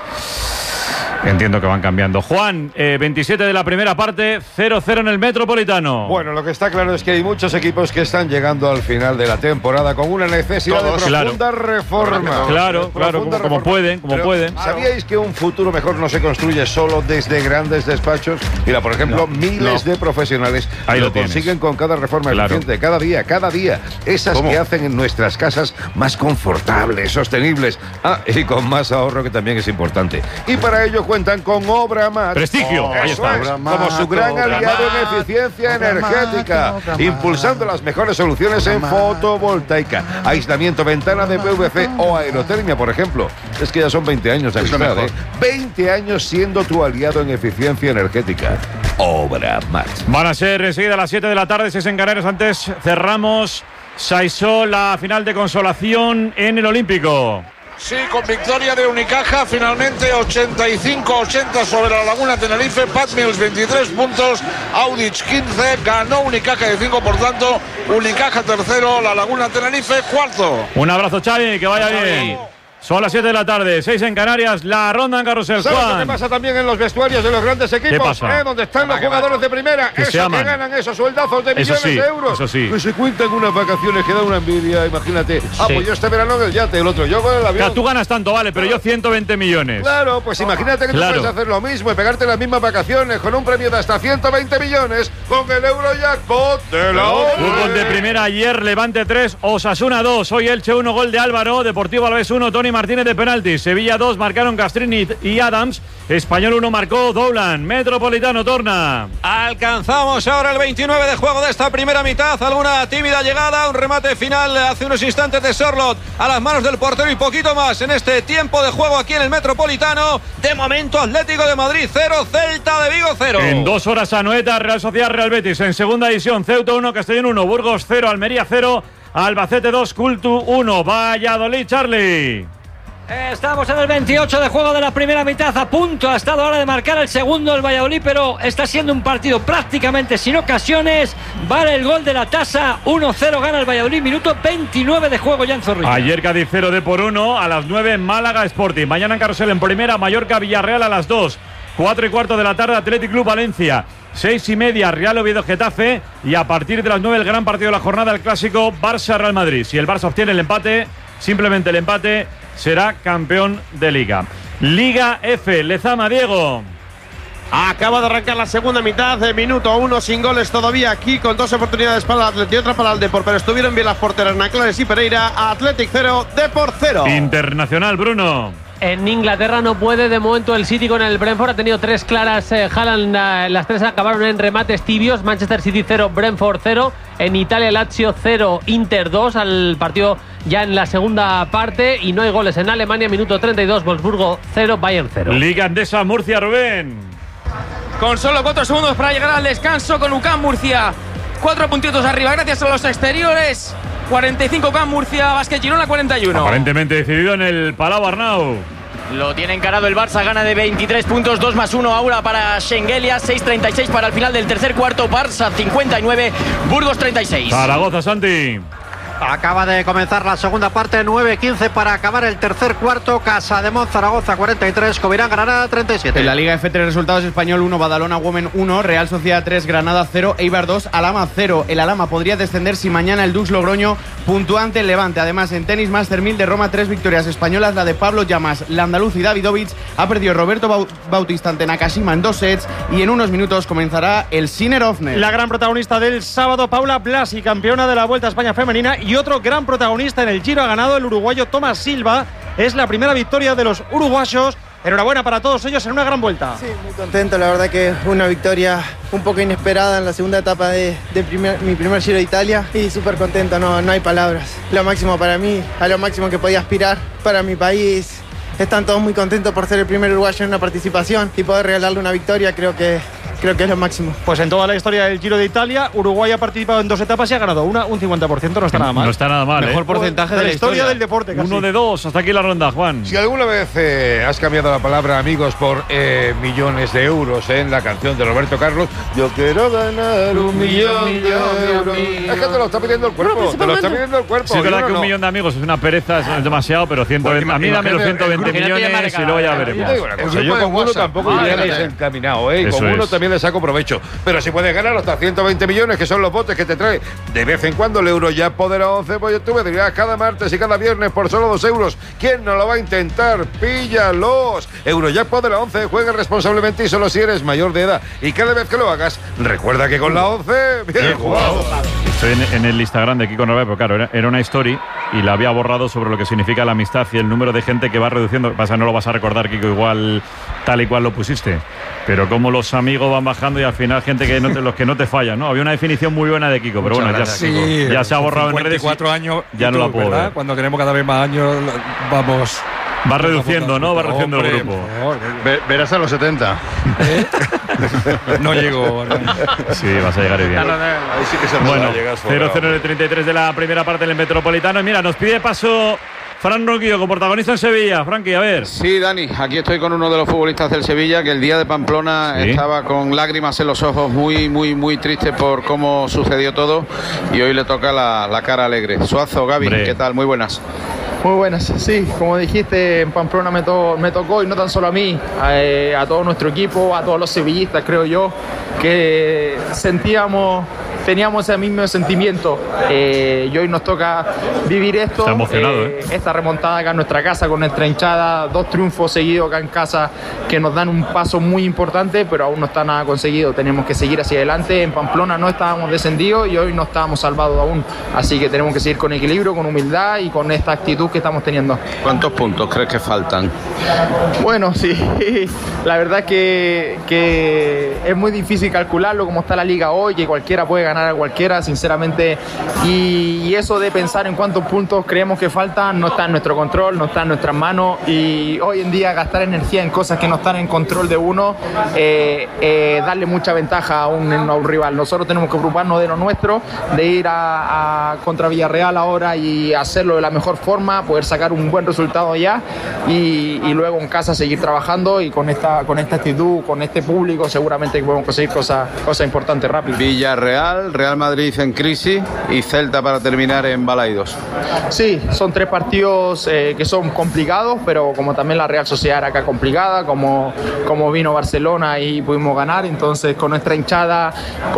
entiendo que van cambiando. Juan, eh, veintisiete de la primera parte, cero cero en el Metropolitano. Bueno, lo que está claro es que hay muchos equipos que están llegando al final de la temporada con una necesidad Todos, de profunda claro. reforma. Claro, claro, como, como pueden, como Pero, pueden. ¿sabíais que un futuro mejor no se construye solo desde grandes despachos? Mira, por ejemplo, No, miles no. de profesionales Ahí lo lo tienes. consiguen con cada reforma Claro. eficiente, cada día, cada día. Esas ¿Cómo? que hacen en nuestras casas más confortables, sostenibles. Ah, y con más ahorro, que también es importante. Y para ello cuentan con Obramat. Prestigio, ahí Eso está. es, Obramat, como su gran Obramat, aliado en eficiencia Obramat, energética, Obramat. impulsando las mejores soluciones en fotovoltaica, aislamiento, ventana de P V C o aerotermia, por ejemplo. Es que ya son veinte años de amistad, ¿eh? veinte años siendo tu aliado en eficiencia energética. Obramat. Van a ser enseguida a las siete de la tarde, seis en Canarias. Antes cerramos Saisó, la final de consolación en el Olímpico. Sí, con victoria de Unicaja, finalmente ochenta y cinco ochenta sobre la Laguna Tenerife. Pat Mills veintitrés puntos, Audic quince, ganó Unicaja de cinco, por tanto Unicaja tercero, la Laguna Tenerife cuarto. Un abrazo, Xavi, que vaya bien. Son las siete de la tarde, seis en Canarias, la ronda en Carrusel. ¿Sabes Juan. lo que pasa también en los vestuarios de los grandes equipos? ¿Qué pasa? ¿Eh? Donde están los jugadores de primera, Que se esos que aman. ganan esos sueldazos de Eso millones sí, de euros. eso sí. Que se cuentan unas vacaciones que da una envidia, imagínate. Ah, Sí. pues yo este verano en el yate, el otro yo con el avión. Claro, tú ganas tanto, vale, pero yo ciento veinte millones. Claro, pues imagínate que tú Claro. puedes hacer lo mismo y pegarte las mismas vacaciones con un premio de hasta ciento veinte millones con el Eurojackpot de la Fútbol de primera ayer, Levante tres, Osasuna dos. Hoy Elche uno, gol de Álvaro. Deportivo Alavés uno, Tony Martínez de penalti. Sevilla dos, marcaron Castrini y Adams. Español uno, marcó Doulan. Metropolitano, torna. Alcanzamos ahora el veintinueve de juego de esta primera mitad. Alguna tímida llegada, un remate final hace unos instantes de Sorlot a las manos del portero y poquito más en este tiempo de juego aquí en el Metropolitano. De momento, Atlético de Madrid cero, Celta de Vigo cero. En dos horas Anoeta, Real Sociedad, Real Betis. En segunda división, Ceuta uno, Castellón uno, Burgos cero, Almería cero, Albacete dos, Cultu uno, Valladolid, Charlie. Estamos en el veintiocho de juego de la primera mitad, a punto ha estado ahora de marcar el segundo el Valladolid, pero está siendo un partido prácticamente sin ocasiones. Vale el gol de la tasa, uno cero gana el Valladolid, minuto veintinueve de juego ya en Zorrilla. Ayer Cádiz cero de por uno, a las nueve Málaga Sporting. Mañana en Carrusel en primera, Mallorca Villarreal a las dos. cuatro y cuarto de la tarde, Athletic Club Valencia. Seis y media, Real Oviedo Getafe. Y a partir de las nueve, el gran partido de la jornada, el clásico Barça-Real Madrid. Si el Barça obtiene el empate, simplemente el empate, será campeón de Liga. Liga F, Lezama, Diego. Acaba de arrancar la segunda mitad, de minuto uno, sin goles todavía aquí, con dos oportunidades para el Athletic y otra para el Depor, pero estuvieron bien las porteras Naclares y Pereira. Athletic cero, Depor cero. Internacional, Bruno. En Inglaterra no puede de momento el City con el Brentford. Ha tenido tres claras. Eh, Haaland, eh, las tres acabaron en remates tibios. Manchester City cero, Brentford cero. En Italia, Lazio cero, Inter dos. Al partido ya en la segunda parte. Y no hay goles en Alemania. Minuto treinta y dos, Wolfsburgo cero, Bayern cero. Liga Andesa, Murcia, Rubén. Con solo cuatro segundos para llegar al descanso, con U C A M Murcia cuatro puntitos arriba gracias a los exteriores. cuarenta y cinco U C A M Murcia, Basket Girona cuarenta y uno. Aparentemente decidido en el Palau Arnau. Lo tiene encarado el Barça, gana de veintitrés puntos, dos más uno ahora para Schengelia, seis treinta y seis para el final del tercer cuarto. Barça cincuenta y nueve, Burgos treinta y seis. Zaragoza, Santi. Acaba de comenzar la segunda parte, nueve quince para acabar el tercer cuarto. Casademont, Zaragoza cuarenta y tres, Covirán, Granada treinta y siete. En la Liga F, tres resultados: Español uno, Badalona Women uno, Real Sociedad tres, Granada cero, Eibar dos, Alhama cero. El Alhama podría descender si mañana el Dux Logroño puntúa ante el Levante. Además, en tenis, Master mil de Roma, tres victorias españolas, la de Pablo Llamas, la andaluz y Davidovich. Ha perdido Roberto Bautista ante Nakashima en dos sets y en unos minutos comenzará el Sinner Ofner. La gran protagonista del sábado, Paula Blasi, campeona de la Vuelta a España femenina, y otro gran protagonista en el Giro ha ganado el uruguayo Tomás Silva. Es la primera victoria de los uruguayos. Enhorabuena para todos ellos en una gran vuelta. Sí, muy contento, la verdad que una victoria un poco inesperada en la segunda etapa de, de primer, mi primer Giro de Italia y súper contento, no, no hay palabras. Lo máximo para mí, a lo máximo que podía aspirar para mi país. Están todos muy contentos por ser el primer uruguayo en una participación y poder regalarle una victoria. Creo que creo que es lo máximo. Pues en toda la historia del Giro de Italia, Uruguay ha participado en dos etapas y ha ganado una, un cincuenta por ciento, no está nada mal. No está nada mal. Mejor ¿eh? porcentaje de la historia, historia del deporte. Casi. Uno de dos, hasta aquí la ronda, Juan. Si alguna vez eh, has cambiado la palabra amigos por eh, millones de euros en la canción de Roberto Carlos, yo quiero ganar un millón de euros. Es que te lo está pidiendo el cuerpo, te lo está pidiendo el cuerpo. Sí, es verdad que un millón de amigos es una pereza, es demasiado, pero ciento veinte, a mí dame los ciento veinte millones y luego ya veremos. O sea, yo con uno tampoco iría desencaminado, ¿eh? Con uno también le saco provecho. Pero si puedes ganar hasta ciento veinte millones, que son los botes que te trae de vez en cuando el Eurojackpot de la once, pues tú me dirías cada martes y cada viernes por solo dos euros. ¿Quién no lo va a intentar? ¡Píllalos! Eurojackpot de la once, juega responsablemente y solo si eres mayor de edad. Y cada vez que lo hagas, recuerda que con la once, bien jugado. Estoy en, en el Instagram de Kiko Norbert, pero claro, era, era una story y la había borrado sobre lo que significa la amistad y el número de gente que va reduciendo. Pasa, no lo vas a recordar, Kiko, igual tal y cual lo pusiste. Pero como los amigos van bajando y al final gente que no te, los que no te fallan, ¿no? Había una definición muy buena de Kiko, pero Muchas bueno, gracias, ya, Kiko. ya se ha borrado en redes. cincuenta y cuatro años, ya no la puedo ¿verdad? ver. Cuando tenemos cada vez más años, vamos. Va reduciendo, ¿no? Va reduciendo el grupo. Verás a los setenta. ¿Eh? No llego. Sí, vas a llegar bien. Ahí sí que se bueno, llegas cero cero en el treinta y tres de la primera parte del Metropolitano. Y mira, nos pide paso Fran Ronquillo, como protagonista en Sevilla. Frankie, a ver. Sí, Dani, aquí estoy con uno de los futbolistas del Sevilla que el día de Pamplona ¿Sí? estaba con lágrimas en los ojos, muy, muy, muy triste por cómo sucedió todo y hoy le toca la, la cara alegre. Suazo, Gaby, Hombre. ¿qué tal? Muy buenas. Muy buenas, sí, como dijiste, en Pamplona me, to me tocó, y no tan solo a mí, a, eh, a todo nuestro equipo, a todos los sevillistas, creo yo, que sentíamos, teníamos ese mismo sentimiento. Eh, y hoy nos toca vivir esto. Está emocionado, eh, ¿eh? Esta remontada acá en nuestra casa, con nuestra hinchada, dos triunfos seguidos acá en casa que nos dan un paso muy importante, pero aún no está nada conseguido. Tenemos que seguir hacia adelante. En Pamplona no estábamos descendidos y hoy no estábamos salvados aún. Así que tenemos que seguir con equilibrio, con humildad y con esta actitud que estamos teniendo. ¿Cuántos puntos crees que faltan? Bueno, sí, la verdad que, que es muy difícil calcularlo como está la liga hoy, que cualquiera puede ganar a cualquiera, sinceramente, y, y eso de pensar en cuántos puntos creemos que faltan no está en nuestro control, no está en nuestras manos, y hoy en día gastar energía en cosas que no están en control de uno, eh, eh, darle mucha ventaja a un, a un rival. Nosotros tenemos que ocuparnos de lo nuestro, de ir a, a contra Villarreal ahora y hacerlo de la mejor forma, poder sacar un buen resultado ya y, y luego en casa seguir trabajando, y con esta, con esta actitud, con este público, seguramente que podemos conseguir cosas, cosas importantes rápido. Villarreal, Real Madrid en crisis y Celta para terminar en Balaidos. Sí, son tres partidos eh, que son complicados, pero como también la Real Sociedad era acá complicada, como, como vino Barcelona y pudimos ganar, entonces con nuestra hinchada,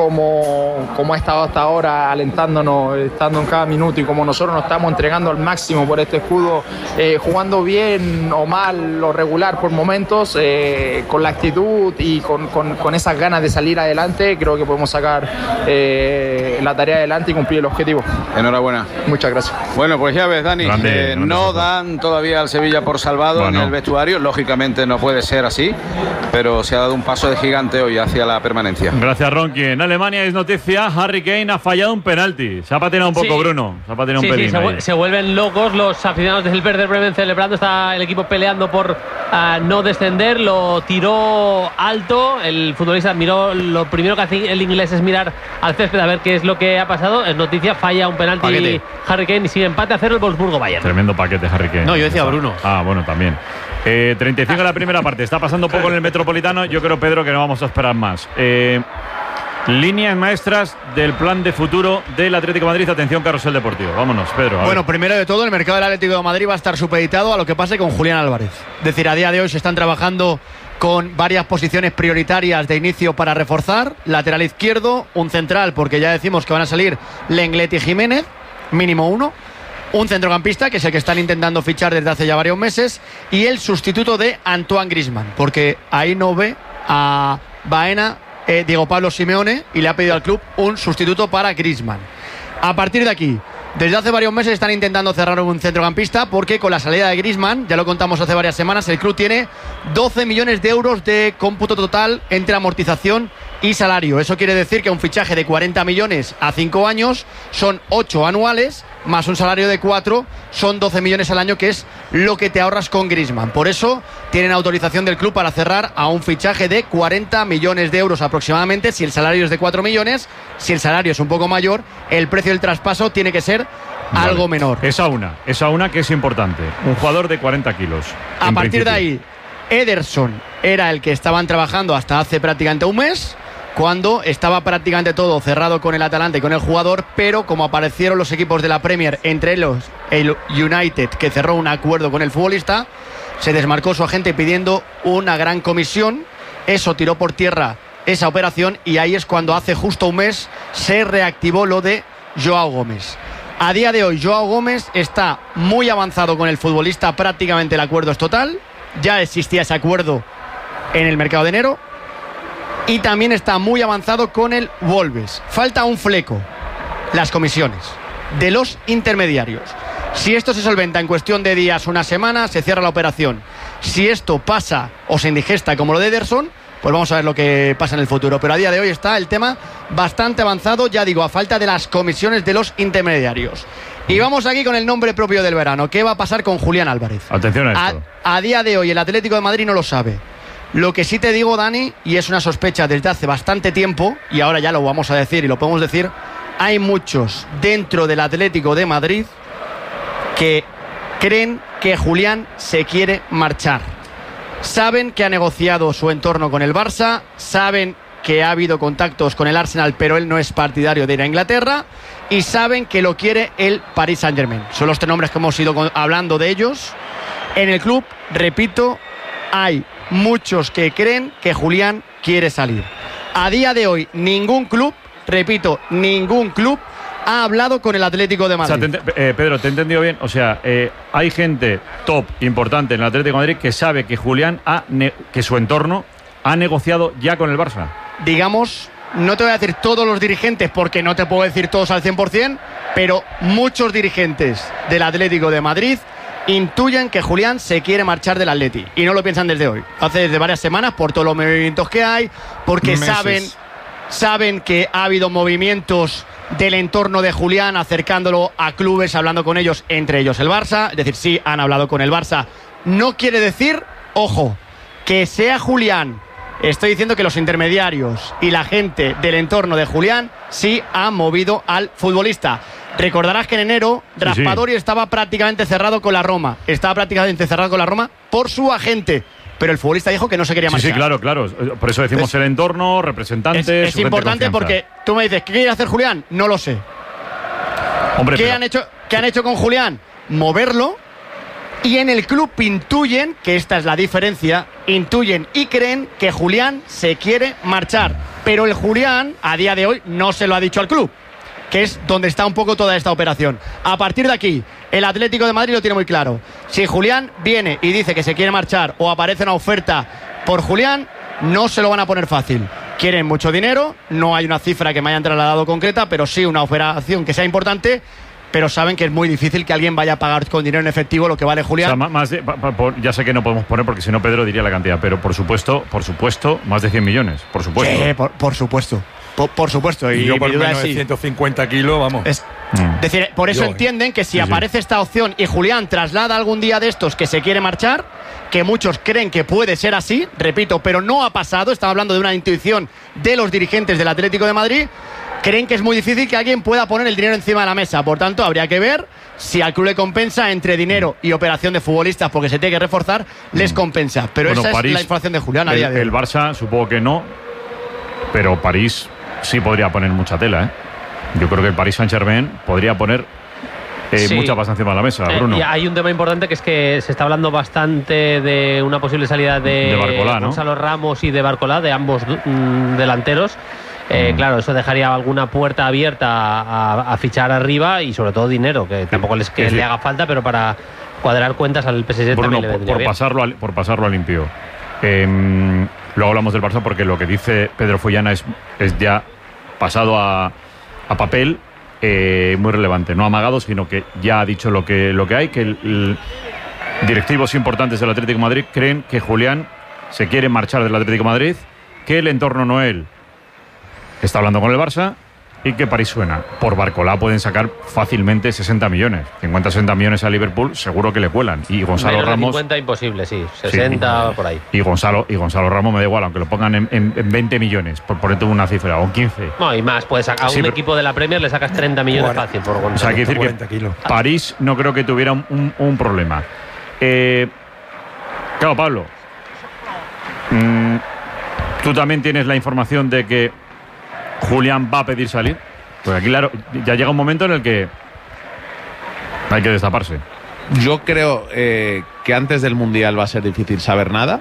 como, como ha estado hasta ahora alentándonos, estando en cada minuto, y como nosotros nos estamos entregando al máximo por este escudo, eh, jugando bien o mal o regular por momentos, eh, con la actitud y con, con, con esas ganas de salir adelante, creo que podemos sacar eh, la tarea adelante y cumplir el objetivo. Enhorabuena. Muchas gracias. Bueno, pues ya ves, Dani, grande, eh, no dan todavía al Sevilla por salvado bueno. en el vestuario, lógicamente no puede ser así, pero se ha dado un paso de gigante hoy hacia la permanencia. Gracias, Ronqui. En Alemania es noticia, Harry Kane ha fallado un penalti. Se ha patinado un poco, sí. Bruno. Se ha patinado sí, un pelín. Sí, se, se vuelven locos los aficionados del Werder Bremen celebrando. Está el equipo peleando por uh, no descender. Lo tiró alto. El futbolista miró. Lo primero que hace el inglés es mirar al césped a ver qué es lo que ha pasado. Es noticia, falla un penalti paquete. Harry Kane y sigue empate a cero el Wolfsburgo-Bayern. Tremendo paquete, Harry Kane. No, yo decía Bruno. Ah, bueno, también. Eh, treinta y cinco en la primera parte. Está pasando poco en el Metropolitano. Yo creo, Pedro, que no vamos a esperar más. Eh, líneas maestras del plan de futuro del Atlético de Madrid. Atención, Carrusel Deportivo. Vámonos, Pedro. Bueno, primero de todo, el mercado del Atlético de Madrid va a estar supeditado a lo que pase con Julián Álvarez. Es decir, a día de hoy se están trabajando con varias posiciones prioritarias de inicio para reforzar. Lateral izquierdo, un central, porque ya decimos que van a salir Lenglet y Jiménez, mínimo uno. Un centrocampista, que es el que están intentando fichar desde hace ya varios meses, y el sustituto de Antoine Griezmann, porque ahí no ve a Baena eh, Diego Pablo Simeone, y le ha pedido al club un sustituto para Griezmann. A partir de aquí, desde hace varios meses están intentando cerrar un centrocampista, porque con la salida de Griezmann, ya lo contamos hace varias semanas, el club tiene doce millones de euros de cómputo total entre amortización y salario. Eso quiere decir que un fichaje de cuarenta millones a cinco años son ocho anuales, más un salario de cuatro, son doce millones al año, que es lo que te ahorras con Griezmann. Por eso tienen autorización del club para cerrar a un fichaje de cuarenta millones de euros aproximadamente. Si el salario es de cuatro millones, si el salario es un poco mayor, el precio del traspaso tiene que ser Vale. algo menor. Esa una, esa una que es importante. Un jugador de cuarenta kilos. A partir de ahí, Ederson era el que estaban trabajando hasta hace prácticamente un mes, cuando estaba prácticamente todo cerrado con el Atalanta y con el jugador, pero como aparecieron los equipos de la Premier, entre ellos el United, que cerró un acuerdo con el futbolista, se desmarcó su agente pidiendo una gran comisión. Eso tiró por tierra esa operación y ahí es cuando hace justo un mes se reactivó lo de Joao Gómez. A día de hoy Joao Gómez está muy avanzado con el futbolista, prácticamente el acuerdo es total, ya existía ese acuerdo en el mercado de enero. Y también está muy avanzado con el Wolves. Falta un fleco, las comisiones de los intermediarios. Si esto se solventa en cuestión de días, una semana, se cierra la operación. Si esto pasa o se indigesta como lo de Ederson, pues vamos a ver lo que pasa en el futuro. Pero a día de hoy está el tema bastante avanzado, ya digo, a falta de las comisiones de los intermediarios. Y vamos aquí con el nombre propio del verano. ¿Qué va a pasar con Julián Álvarez? Atención a esto. A, a día de hoy el Atlético de Madrid no lo sabe. Lo que sí te digo, Dani, y es una sospecha desde hace bastante tiempo, y ahora ya lo vamos a decir y lo podemos decir, hay muchos dentro del Atlético de Madrid que creen que Julián se quiere marchar. Saben que ha negociado su entorno con el Barça, saben que ha habido contactos con el Arsenal, pero él no es partidario de ir a Inglaterra, y saben que lo quiere el Paris Saint-Germain. Son los tres nombres que hemos ido hablando de ellos. En el club, repito, hay muchos que creen que Julián quiere salir. A día de hoy, ningún club, repito, ningún club ha hablado con el Atlético de Madrid. O sea, te, eh, Pedro, ¿te he entendido bien? O sea, eh, hay gente top importante en el Atlético de Madrid que sabe que Julián, ha que su entorno ha negociado ya con el Barça. Digamos, no te voy a decir todos los dirigentes porque no te puedo decir todos al cien por ciento, pero muchos dirigentes del Atlético de Madrid intuyen que Julián se quiere marchar del Atleti y no lo piensan desde hoy. Hace desde varias semanas por todos los movimientos que hay, porque Meses. saben saben que ha habido movimientos del entorno de Julián acercándolo a clubes, hablando con ellos, entre ellos el Barça. Es decir, sí han hablado con el Barça. No quiere decir, ojo, que sea Julián. Estoy diciendo que los intermediarios y la gente del entorno de Julián sí han movido al futbolista. Recordarás que en enero Raspadori sí, sí. estaba prácticamente cerrado con la Roma. Estaba prácticamente cerrado con la Roma por su agente. Pero el futbolista dijo que no se quería marchar. Sí, sí, claro, claro. Por eso decimos pues, el entorno, representantes. Es, es importante porque tú me dices, ¿qué quiere hacer Julián? No lo sé. Hombre, ¿Qué, pero... han hecho, ¿Qué han hecho con Julián? Moverlo. Y en el club intuyen, que esta es la diferencia, intuyen y creen que Julián se quiere marchar. Pero el Julián, a día de hoy, no se lo ha dicho al club, que es donde está un poco toda esta operación. A partir de aquí, el Atlético de Madrid lo tiene muy claro. Si Julián viene y dice que se quiere marchar o aparece una oferta por Julián, no se lo van a poner fácil. Quieren mucho dinero, no hay una cifra que me hayan trasladado concreta, pero sí una operación que sea importante, pero saben que es muy difícil que alguien vaya a pagar con dinero en efectivo lo que vale Julián. O sea, más de, ya sé que no podemos poner porque si no Pedro diría la cantidad, pero por supuesto, por supuesto, más de cien millones, por supuesto. Sí, por, por supuesto. Por, por supuesto. Y, y yo por mi duda menos es de sí. ciento cincuenta kilos, vamos. Es mm. decir, por eso yo, entienden que si sí, aparece sí. esta opción y Julián traslada algún día de estos que se quiere marchar, que muchos creen que puede ser así, repito, pero no ha pasado, estamos hablando de una intuición de los dirigentes del Atlético de Madrid, creen que es muy difícil que alguien pueda poner el dinero encima de la mesa. Por tanto, habría que ver si al club le compensa entre dinero y operación de futbolistas, porque se tiene que reforzar, les compensa. Pero bueno, esa París, es la información de Julián a el, día de hoy. El Barça supongo que no, pero París sí podría poner mucha tela, ¿eh? Yo creo que el Paris Saint-Germain podría poner eh, sí. mucha pasta encima de la mesa, Bruno. Eh, y hay un tema importante que es que se está hablando bastante de una posible salida de, de Barcolá, ¿no? Gonzalo Ramos y de Barcolá, de ambos mm, delanteros. Eh, mm. Claro, eso dejaría alguna puerta abierta a, a, a fichar arriba y sobre todo dinero, que tampoco les que sí. le haga falta, pero para cuadrar cuentas al P S G Bruno, también le vendría por, por bien. pasarlo a, por pasarlo a limpio. Eh, luego hablamos del Barça porque lo que dice Pedro Follana es, es ya pasado a, a papel, eh, muy relevante, no amagado, sino que ya ha dicho lo que, lo que hay, que el, el directivos importantes del Atlético de Madrid creen que Julián se quiere marchar del Atlético de Madrid, que el entorno Noel está hablando con el Barça y que París suena. Por Barcolá pueden sacar fácilmente sesenta millones. cincuenta, sesenta millones a Liverpool seguro que le cuelan. Y Gonzalo Menos de Ramos... cincuenta imposible, sí. sesenta sí, por ahí. Y Gonzalo, y Gonzalo Ramos me da igual, aunque lo pongan en, en, en veinte millones, por ponerte una cifra, o quince. No, y más. Puedes sacar a Sí, un pero- equipo de la Premier, le sacas treinta millones cuarenta. fácil por Gonzalo. O sea, quiere decir que París no creo que tuviera un, un- un problema. Eh, claro, Pablo, mm, tú también tienes la información de que Julián va a pedir salir. Pues aquí, claro, ya llega un momento en el que hay que destaparse. Yo creo eh, que antes del Mundial va a ser difícil saber nada.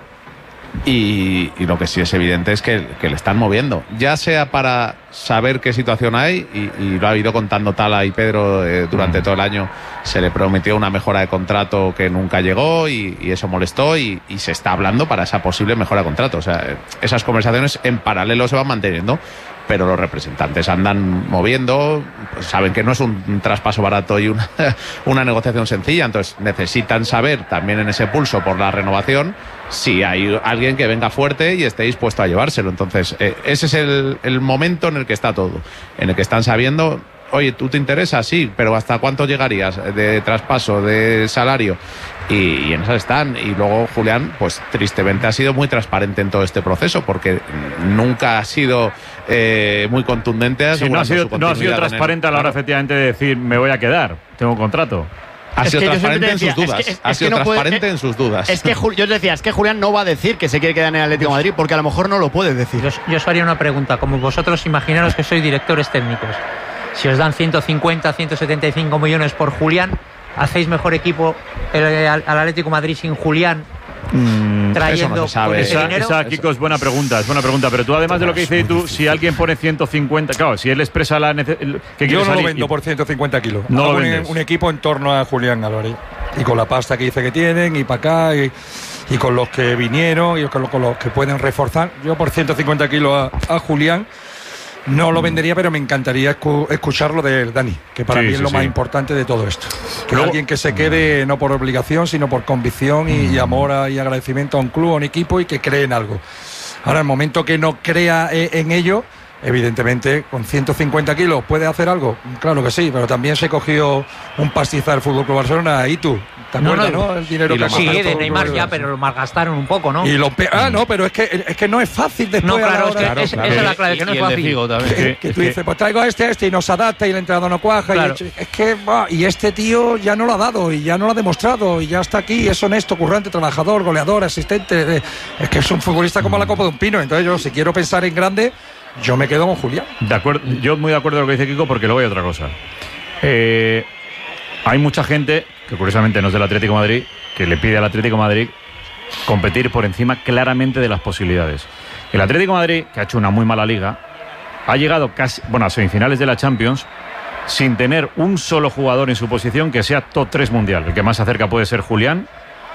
Y, y lo que sí es evidente es que, que le están moviendo, ya sea para saber qué situación hay, y, y lo ha ido contando Tala y Pedro eh, durante todo el año. Se le prometió una mejora de contrato que nunca llegó, y, y eso molestó, y, y se está hablando para esa posible mejora de contrato. O sea, esas conversaciones en paralelo se van manteniendo, pero los representantes andan moviendo, pues saben que no es un, un traspaso barato y una, una negociación sencilla, entonces necesitan saber también en ese pulso por la renovación si hay alguien que venga fuerte y esté dispuesto a llevárselo. Entonces eh, ese es el, el momento en el que está todo, en el que están sabiendo, oye, ¿tú te interesa? Sí, pero ¿hasta cuánto llegarías de traspaso, de salario? Y, y en esas están. Y luego Julián, pues tristemente ha sido muy transparente en todo este proceso, porque nunca ha sido eh, muy contundente. Sí, no ha sido, su no ha sido continuidad en el- transparente a la hora efectivamente de decir me voy a quedar, tengo un contrato. Ha Es sido que yo transparente siempre en sus decía, dudas. es que- es- ha es que sido no puede- transparente eh, en sus dudas. Es que Jul- yo os decía, es que Julián no va a decir que se quiere quedar en el Atlético de Madrid, porque a lo mejor no lo puede decir. Yo, yo os haría una pregunta, como vosotros imaginaros que sois directores técnicos. Si os dan ciento cincuenta, ciento setenta y cinco millones por Julián, ¿hacéis mejor equipo el- al, al Atlético de Madrid sin Julián? Mm, Trayendo con ese Esa, dinero. esa, Kiko, es buena pregunta, es buena pregunta. Pero tú, además de lo que dices tú, si alguien pone ciento cincuenta, claro, si él expresa la nece- el- que quiere Yo no lo salir vendo y- por ciento cincuenta kilos. No lo Hago un, vendes. un equipo en torno a Julián Álvarez. Y con la pasta que dice que tienen, y para acá, y, y con los que vinieron, y con, lo- con los que pueden reforzar. Yo por ciento cincuenta kilos a, a Julián no lo vendería, pero me encantaría escu- escucharlo de Dani, que para Sí, mí es sí, lo más sí. importante de todo esto. Que Luego- alguien que se quede no por obligación, sino por convicción y, y amor a- y agradecimiento a un club, a un equipo, y que cree en algo. Ahora, el momento que no crea eh, en ello, evidentemente, con ciento cincuenta kilos, ¿puede hacer algo? Claro que sí, pero también se cogió un pastizal del Fútbol Club Barcelona, y tú, ¿te No, acuerdas, no, no? El dinero y que lo ha sí, gastado el de Fútbol Club Neymar ya, Barcelona. pero lo malgastaron un poco, ¿no? Y lo pe- ah, no, pero es que, es que no es fácil después. No, a la claro, es hora- que es- esa es la clave, que no es fácil. Que, que tú dices, pues traigo a este, a este, y nos adapta, y el entrenador no cuaja. Claro. Y es que, buah, y este tío ya no lo ha dado, y ya no lo ha demostrado, y ya está aquí, es honesto, currante, trabajador, goleador, asistente. eh, Es que es un futbolista como la copa de un pino. Entonces, yo, si quiero pensar en grande, yo me quedo con Julián. De acuerdo, yo muy de acuerdo con lo que dice Kiko, porque luego hay otra cosa. Eh, hay mucha gente, que curiosamente no es del Atlético de Madrid, que le pide al Atlético de Madrid competir por encima claramente de las posibilidades. El Atlético de Madrid, que ha hecho una muy mala liga, ha llegado casi, bueno, a semifinales de la Champions sin tener un solo jugador en su posición que sea top tres mundial. El que más se acerca puede ser Julián.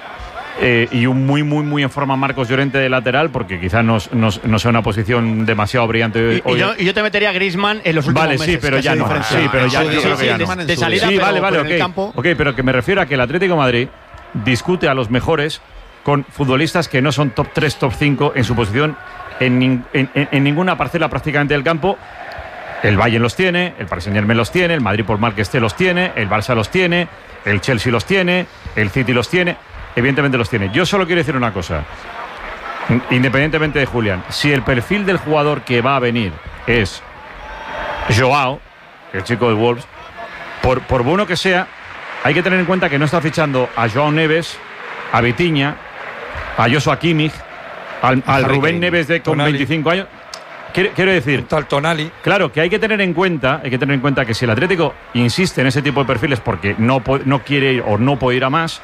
Eh, y un muy, muy, muy en forma Marcos Llorente de lateral, porque quizás no, no, no sea una posición demasiado brillante Y, hoy. y yo, y yo te metería a Griezmann en los últimos Vale, meses. sí, pero que ya hace no. diferencia. Sí, pero ya, Sí, yo sí, creo que sí, ya de, no. de salida, sí, pero, vale, vale, pero en el ok. campo. Ok, pero que me refiero a que el Atlético de Madrid discute a los mejores con futbolistas que no son top tres, top cinco en su posición en, nin- en, en- en ninguna parcela prácticamente del campo. El Bayern los tiene, el Paris Saint-Germain los tiene, el Madrid por mal que esté los tiene, el Barça los tiene, el Chelsea los tiene, el City los tiene, evidentemente los tiene. Yo solo quiero decir una cosa, independientemente de Julián, si el perfil del jugador que va a venir es Joao, el chico de Wolves, por, por bueno que sea, hay que tener en cuenta que no está fichando a Joao Neves, a Vitinha, a Joshua Kimmich, al, al Harry Rubén Kane, Neves de con Tonali. veinticinco años. Quiero, quiero decir, tal Tonali. Claro, que hay que tener en cuenta, hay que tener en cuenta que si el Atlético insiste en ese tipo de perfiles porque no, po- no quiere ir o no puede ir a más,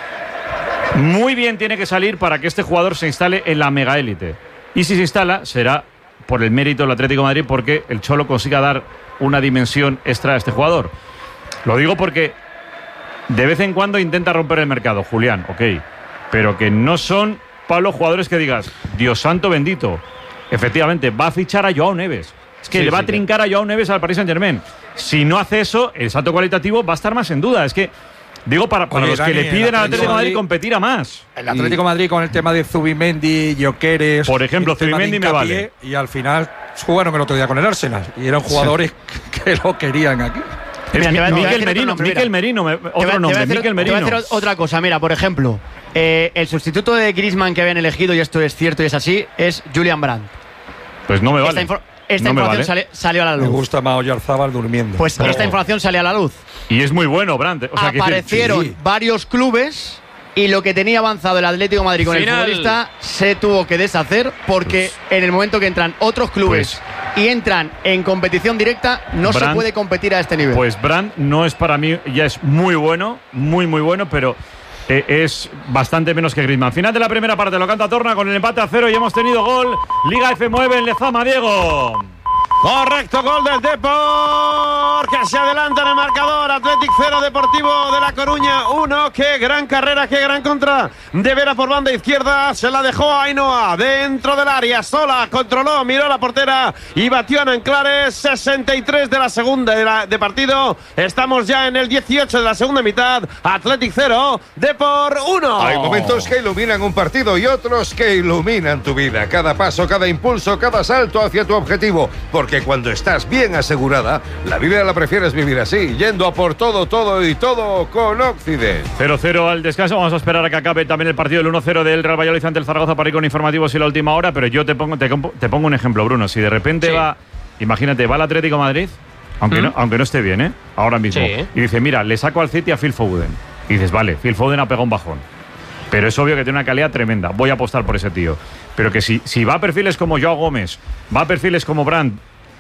muy bien tiene que salir para que este jugador se instale en la mega élite. Y si se instala, será por el mérito del Atlético de Madrid, porque el Cholo consiga dar una dimensión extra a este jugador. Lo digo porque de vez en cuando intenta romper el mercado, Julián, ok, pero que no son, Pablo, jugadores que digas, Dios santo bendito, efectivamente, va a fichar a Joao Neves. Es que Sí, le va sí, a trincar a Joao Neves al Paris Saint-Germain. Si no hace eso, el salto cualitativo va a estar más en duda. Es que Digo, para, para Oye, los Dani, que le piden el al Atlético de Madrid Madrid competir a más. El Atlético de Madrid con el tema de Zubimendi, Gyökeres… Por ejemplo, el tema de Zubimendi me Hincapié, vale. Y al final jugaron el otro día con el Arsenal. Y eran jugadores que lo querían aquí. Es Mira, te voy a- te voy a Miquel decir otro Merino, nombre, Miquel mira. Merino, me- Te voy a- otro te voy a nombre, decir- Miquel te voy a Merino. decir otra cosa. Mira, por ejemplo, eh, el sustituto de Griezmann que habían elegido, y esto es cierto y es así, es Julian Brandt. Pues no me vale. Esta, infor- esta No me información vale. sale- salió a la Me luz. gusta más Oyarzábal durmiendo. Pues Oh. esta información salió a la luz. Y es muy bueno, Brandt. O sea, que Aparecieron sí. varios clubes y lo que tenía avanzado el Atlético de Madrid con Final. el futbolista se tuvo que deshacer porque en el momento que entran otros clubes y entran en competición directa no se Brandt- puede competir a este nivel. Pues Brandt no es para mí, ya es muy bueno, muy, muy bueno, pero eh, es bastante menos que Griezmann. Final de la primera parte, lo canta Torna con el empate a cero y hemos tenido gol. Liga F nueve en Lezama, Diego. Correcto, gol del Depor, que se adelanta en el marcador. Athletic cero, Deportivo de La Coruña uno. Qué gran carrera, qué gran contra de Vera por banda izquierda. Se la dejó a Ainhoa dentro del área, sola, controló, miró la portera y batió a Enclares. sesenta y tres de la segunda de, la, de partido. Estamos ya en el dieciocho de la segunda mitad. Athletic cero, Depor uno. Hay momentos que iluminan un partido y otros que iluminan tu vida. Cada paso, cada impulso, cada salto hacia tu objetivo. Porque cuando estás bien asegurada, la vida la prefieres vivir así, yendo a por todo, todo y todo con Occident. cero cero al descanso. Vamos a esperar a que acabe también el partido del uno cero del Real Valladolid ante el Zaragoza para ir con informativos y la última hora. Pero yo te pongo, te, compo- te pongo un ejemplo, Bruno. Si de repente Sí. va, imagínate, va el Atlético de Madrid, aunque, ¿Mm? no, aunque no esté bien, ¿eh? Ahora mismo. Sí. Y dice, mira, le saco al City a Phil Foden. Y dices, vale, Phil Foden ha pegado un bajón. Pero es obvio que tiene una calidad tremenda. Voy a apostar por ese tío. Pero que si, si va a perfiles como Joao Gómez, va a perfiles como Brandt,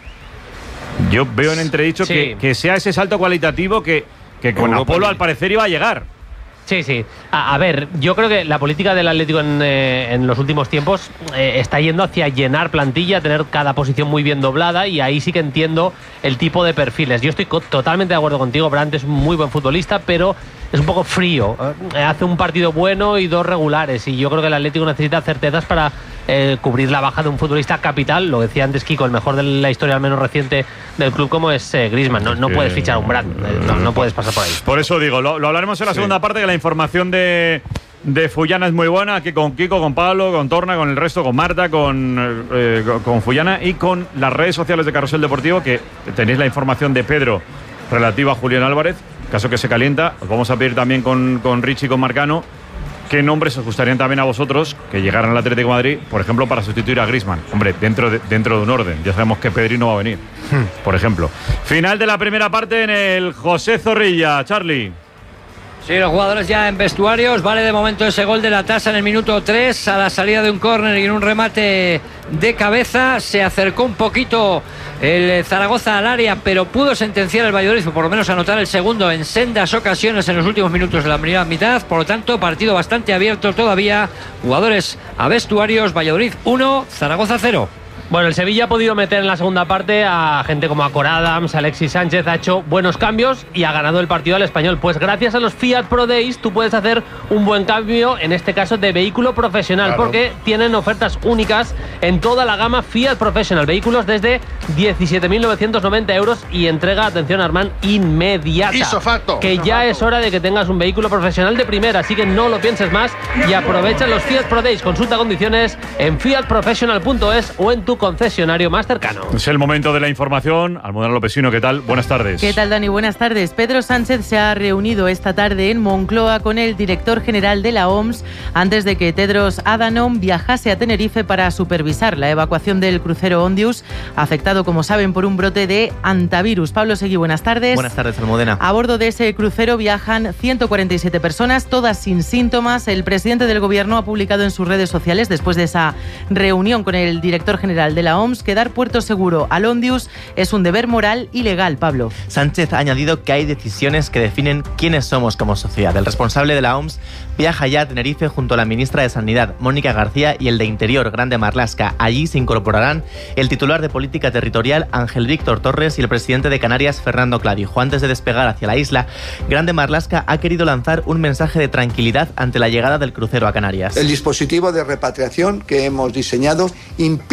yo veo en entredicho Sí. que, que sea ese salto cualitativo que, que con Europa Apolo League. al parecer iba a llegar. Sí, sí. A, a ver, yo creo que la política del Atlético en, eh, en los últimos tiempos eh, está yendo hacia llenar plantilla, tener cada posición muy bien doblada, y ahí sí que entiendo el tipo de perfiles. Yo estoy co- totalmente de acuerdo contigo. Brandt es un muy buen futbolista, pero es un poco frío. Eh, hace un partido bueno y dos regulares, y yo creo que el Atlético necesita certezas para eh, cubrir la baja de un futbolista capital. Lo decía antes Kiko, el mejor de la historia al menos reciente del club, como es eh, Griezmann. No, no que- puedes fichar a un Brandt, eh, no, no puedes pasar por ahí. Por eso digo, lo, lo hablaremos en la Sí. segunda parte, que la información de, de Fullana es muy buena, aquí con Kiko, con Pablo, con Torna, con el resto, con Marta, con, eh, con, con Fullana y con las redes sociales de Carrusel Deportivo, que tenéis la información de Pedro relativa a Julián Álvarez, caso que se calienta. Os vamos a pedir también con, con Richie y con Marcano qué nombres os gustarían también a vosotros que llegaran al Atlético de Madrid, por ejemplo, para sustituir a Griezmann. Hombre, dentro de, dentro de un orden. Ya sabemos que Pedrino va a venir, por ejemplo. Final de la primera parte en el José Zorrilla. Charlie. Sí, los jugadores ya en vestuarios. Vale de momento ese gol de la tasa en el minuto tres a la salida de un córner y en un remate de cabeza. Se acercó un poquito el Zaragoza al área, pero pudo sentenciar el Valladolid, o por lo menos anotar el segundo en sendas ocasiones en los últimos minutos de la primera mitad. Por lo tanto, partido bastante abierto todavía. Jugadores a vestuarios. Valladolid uno, Zaragoza cero. Bueno, el Sevilla ha podido meter en la segunda parte a gente como Acor Adams, Alexis Sánchez, ha hecho buenos cambios y ha ganado el partido al Español. Pues gracias a los Fiat Pro Days tú puedes hacer un buen cambio, en este caso de vehículo profesional, Claro. porque tienen ofertas únicas en toda la gama Fiat Professional. Vehículos desde diecisiete mil novecientos noventa euros y entrega, atención Armand, inmediata. Isofacto. Que ya es hora de que tengas un vehículo profesional de primera, así que no lo pienses más y aprovecha los Fiat Pro Days. Consulta condiciones en fiat professional punto es o en tu concesionario más cercano. Es el momento de la información. Almudena Lopesino, ¿qué tal? Buenas tardes. ¿Qué tal, Dani? Buenas tardes. Pedro Sánchez se ha reunido esta tarde en Moncloa con el director general de la O M S antes de que Tedros Adhanom viajase a Tenerife para supervisar la evacuación del crucero Ondius, afectado, como saben, por un brote de antivirus. Pablo Seguí, buenas tardes. Buenas tardes, Almudena. A bordo de ese crucero viajan ciento cuarenta y siete personas, todas sin síntomas. El presidente del Gobierno ha publicado en sus redes sociales, después de esa reunión con el director general de la O M S, que dar puerto seguro al Ondius es un deber moral y legal. Pablo. Sánchez ha añadido que hay decisiones que definen quiénes somos como sociedad. El responsable de la O M S viaja ya a Tenerife junto a la ministra de Sanidad, Mónica García, y el de Interior, Grande Marlaska. Allí se incorporarán el titular de Política Territorial, Ángel Víctor Torres, y el presidente de Canarias, Fernando Clavijo. Antes de despegar hacia la isla, Grande Marlaska ha querido lanzar un mensaje de tranquilidad ante la llegada del crucero a Canarias. El dispositivo de repatriación que hemos diseñado impide cualquier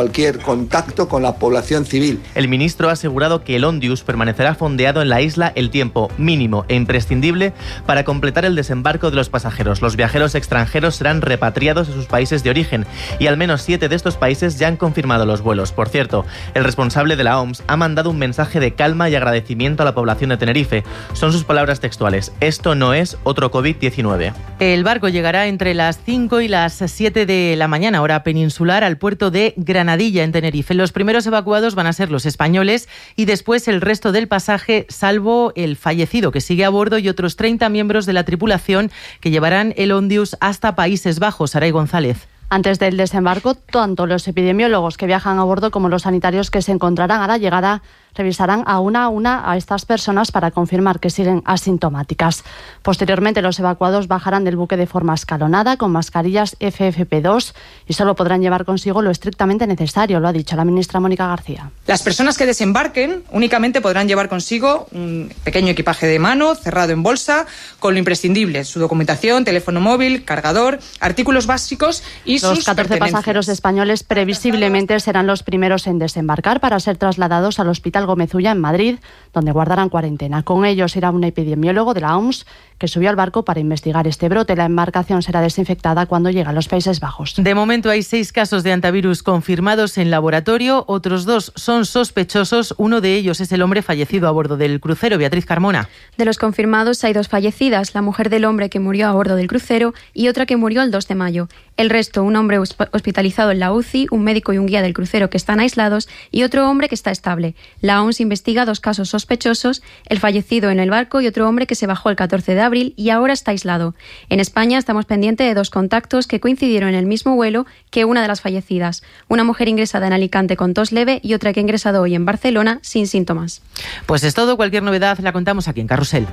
cualquier contacto con la población civil. El ministro ha asegurado que el Ondius permanecerá fondeado en la isla el tiempo mínimo e imprescindible para completar el desembarco de los pasajeros. Los viajeros extranjeros serán repatriados a sus países de origen y al menos siete de estos países ya han confirmado los vuelos. Por cierto, el responsable de la O M S ha mandado un mensaje de calma y agradecimiento a la población de Tenerife. Son sus palabras textuales: esto no es otro COVID diecinueve. El barco llegará entre las cinco y las siete de la mañana, hora peninsular, al puerto de Granadilla, en Tenerife. Los primeros evacuados van a ser los españoles y después el resto del pasaje, salvo el fallecido que sigue a bordo y otros treinta miembros de la tripulación que llevarán el Ondius hasta Países Bajos. Saray González. Antes del desembarco, tanto los epidemiólogos que viajan a bordo como los sanitarios que se encontrarán a la llegada revisarán a una a una a estas personas para confirmar que siguen asintomáticas. Posteriormente, los evacuados bajarán del buque de forma escalonada con mascarillas F F P dos y solo podrán llevar consigo lo estrictamente necesario, lo ha dicho la ministra Mónica García. Las personas que desembarquen únicamente podrán llevar consigo un pequeño equipaje de mano cerrado en bolsa con lo imprescindible: su documentación, teléfono móvil, cargador, artículos básicos y sus Los catorce pasajeros españoles previsiblemente serán los primeros en desembarcar para ser trasladados al Hospital Gómez Ulla en Madrid, donde guardarán cuarentena. Con ellos irá un epidemiólogo de la O M S que subió al barco para investigar este brote. La embarcación será desinfectada cuando llegue a los Países Bajos. De momento hay seis casos de antivirus confirmados en laboratorio, otros dos son sospechosos. Uno de ellos es el hombre fallecido a bordo del crucero. Beatriz Carmona. De los confirmados hay dos fallecidas, la mujer del hombre que murió a bordo del crucero y otra que murió el dos de mayo. El resto, un hombre hospitalizado en la U C I, un médico y un guía del crucero que están aislados y otro hombre que está estable. La O M S investiga dos casos sospechosos, el fallecido en el barco y otro hombre que se bajó el catorce de abril y ahora está aislado. En España estamos pendientes de dos contactos que coincidieron en el mismo vuelo que una de las fallecidas. Una mujer ingresada en Alicante con tos leve y otra que ha ingresado hoy en Barcelona sin síntomas. Pues es todo. Cualquier novedad la contamos aquí en Carrusel.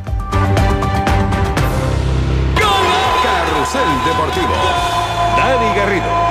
Carrusel Deportivo. Dani Garrido.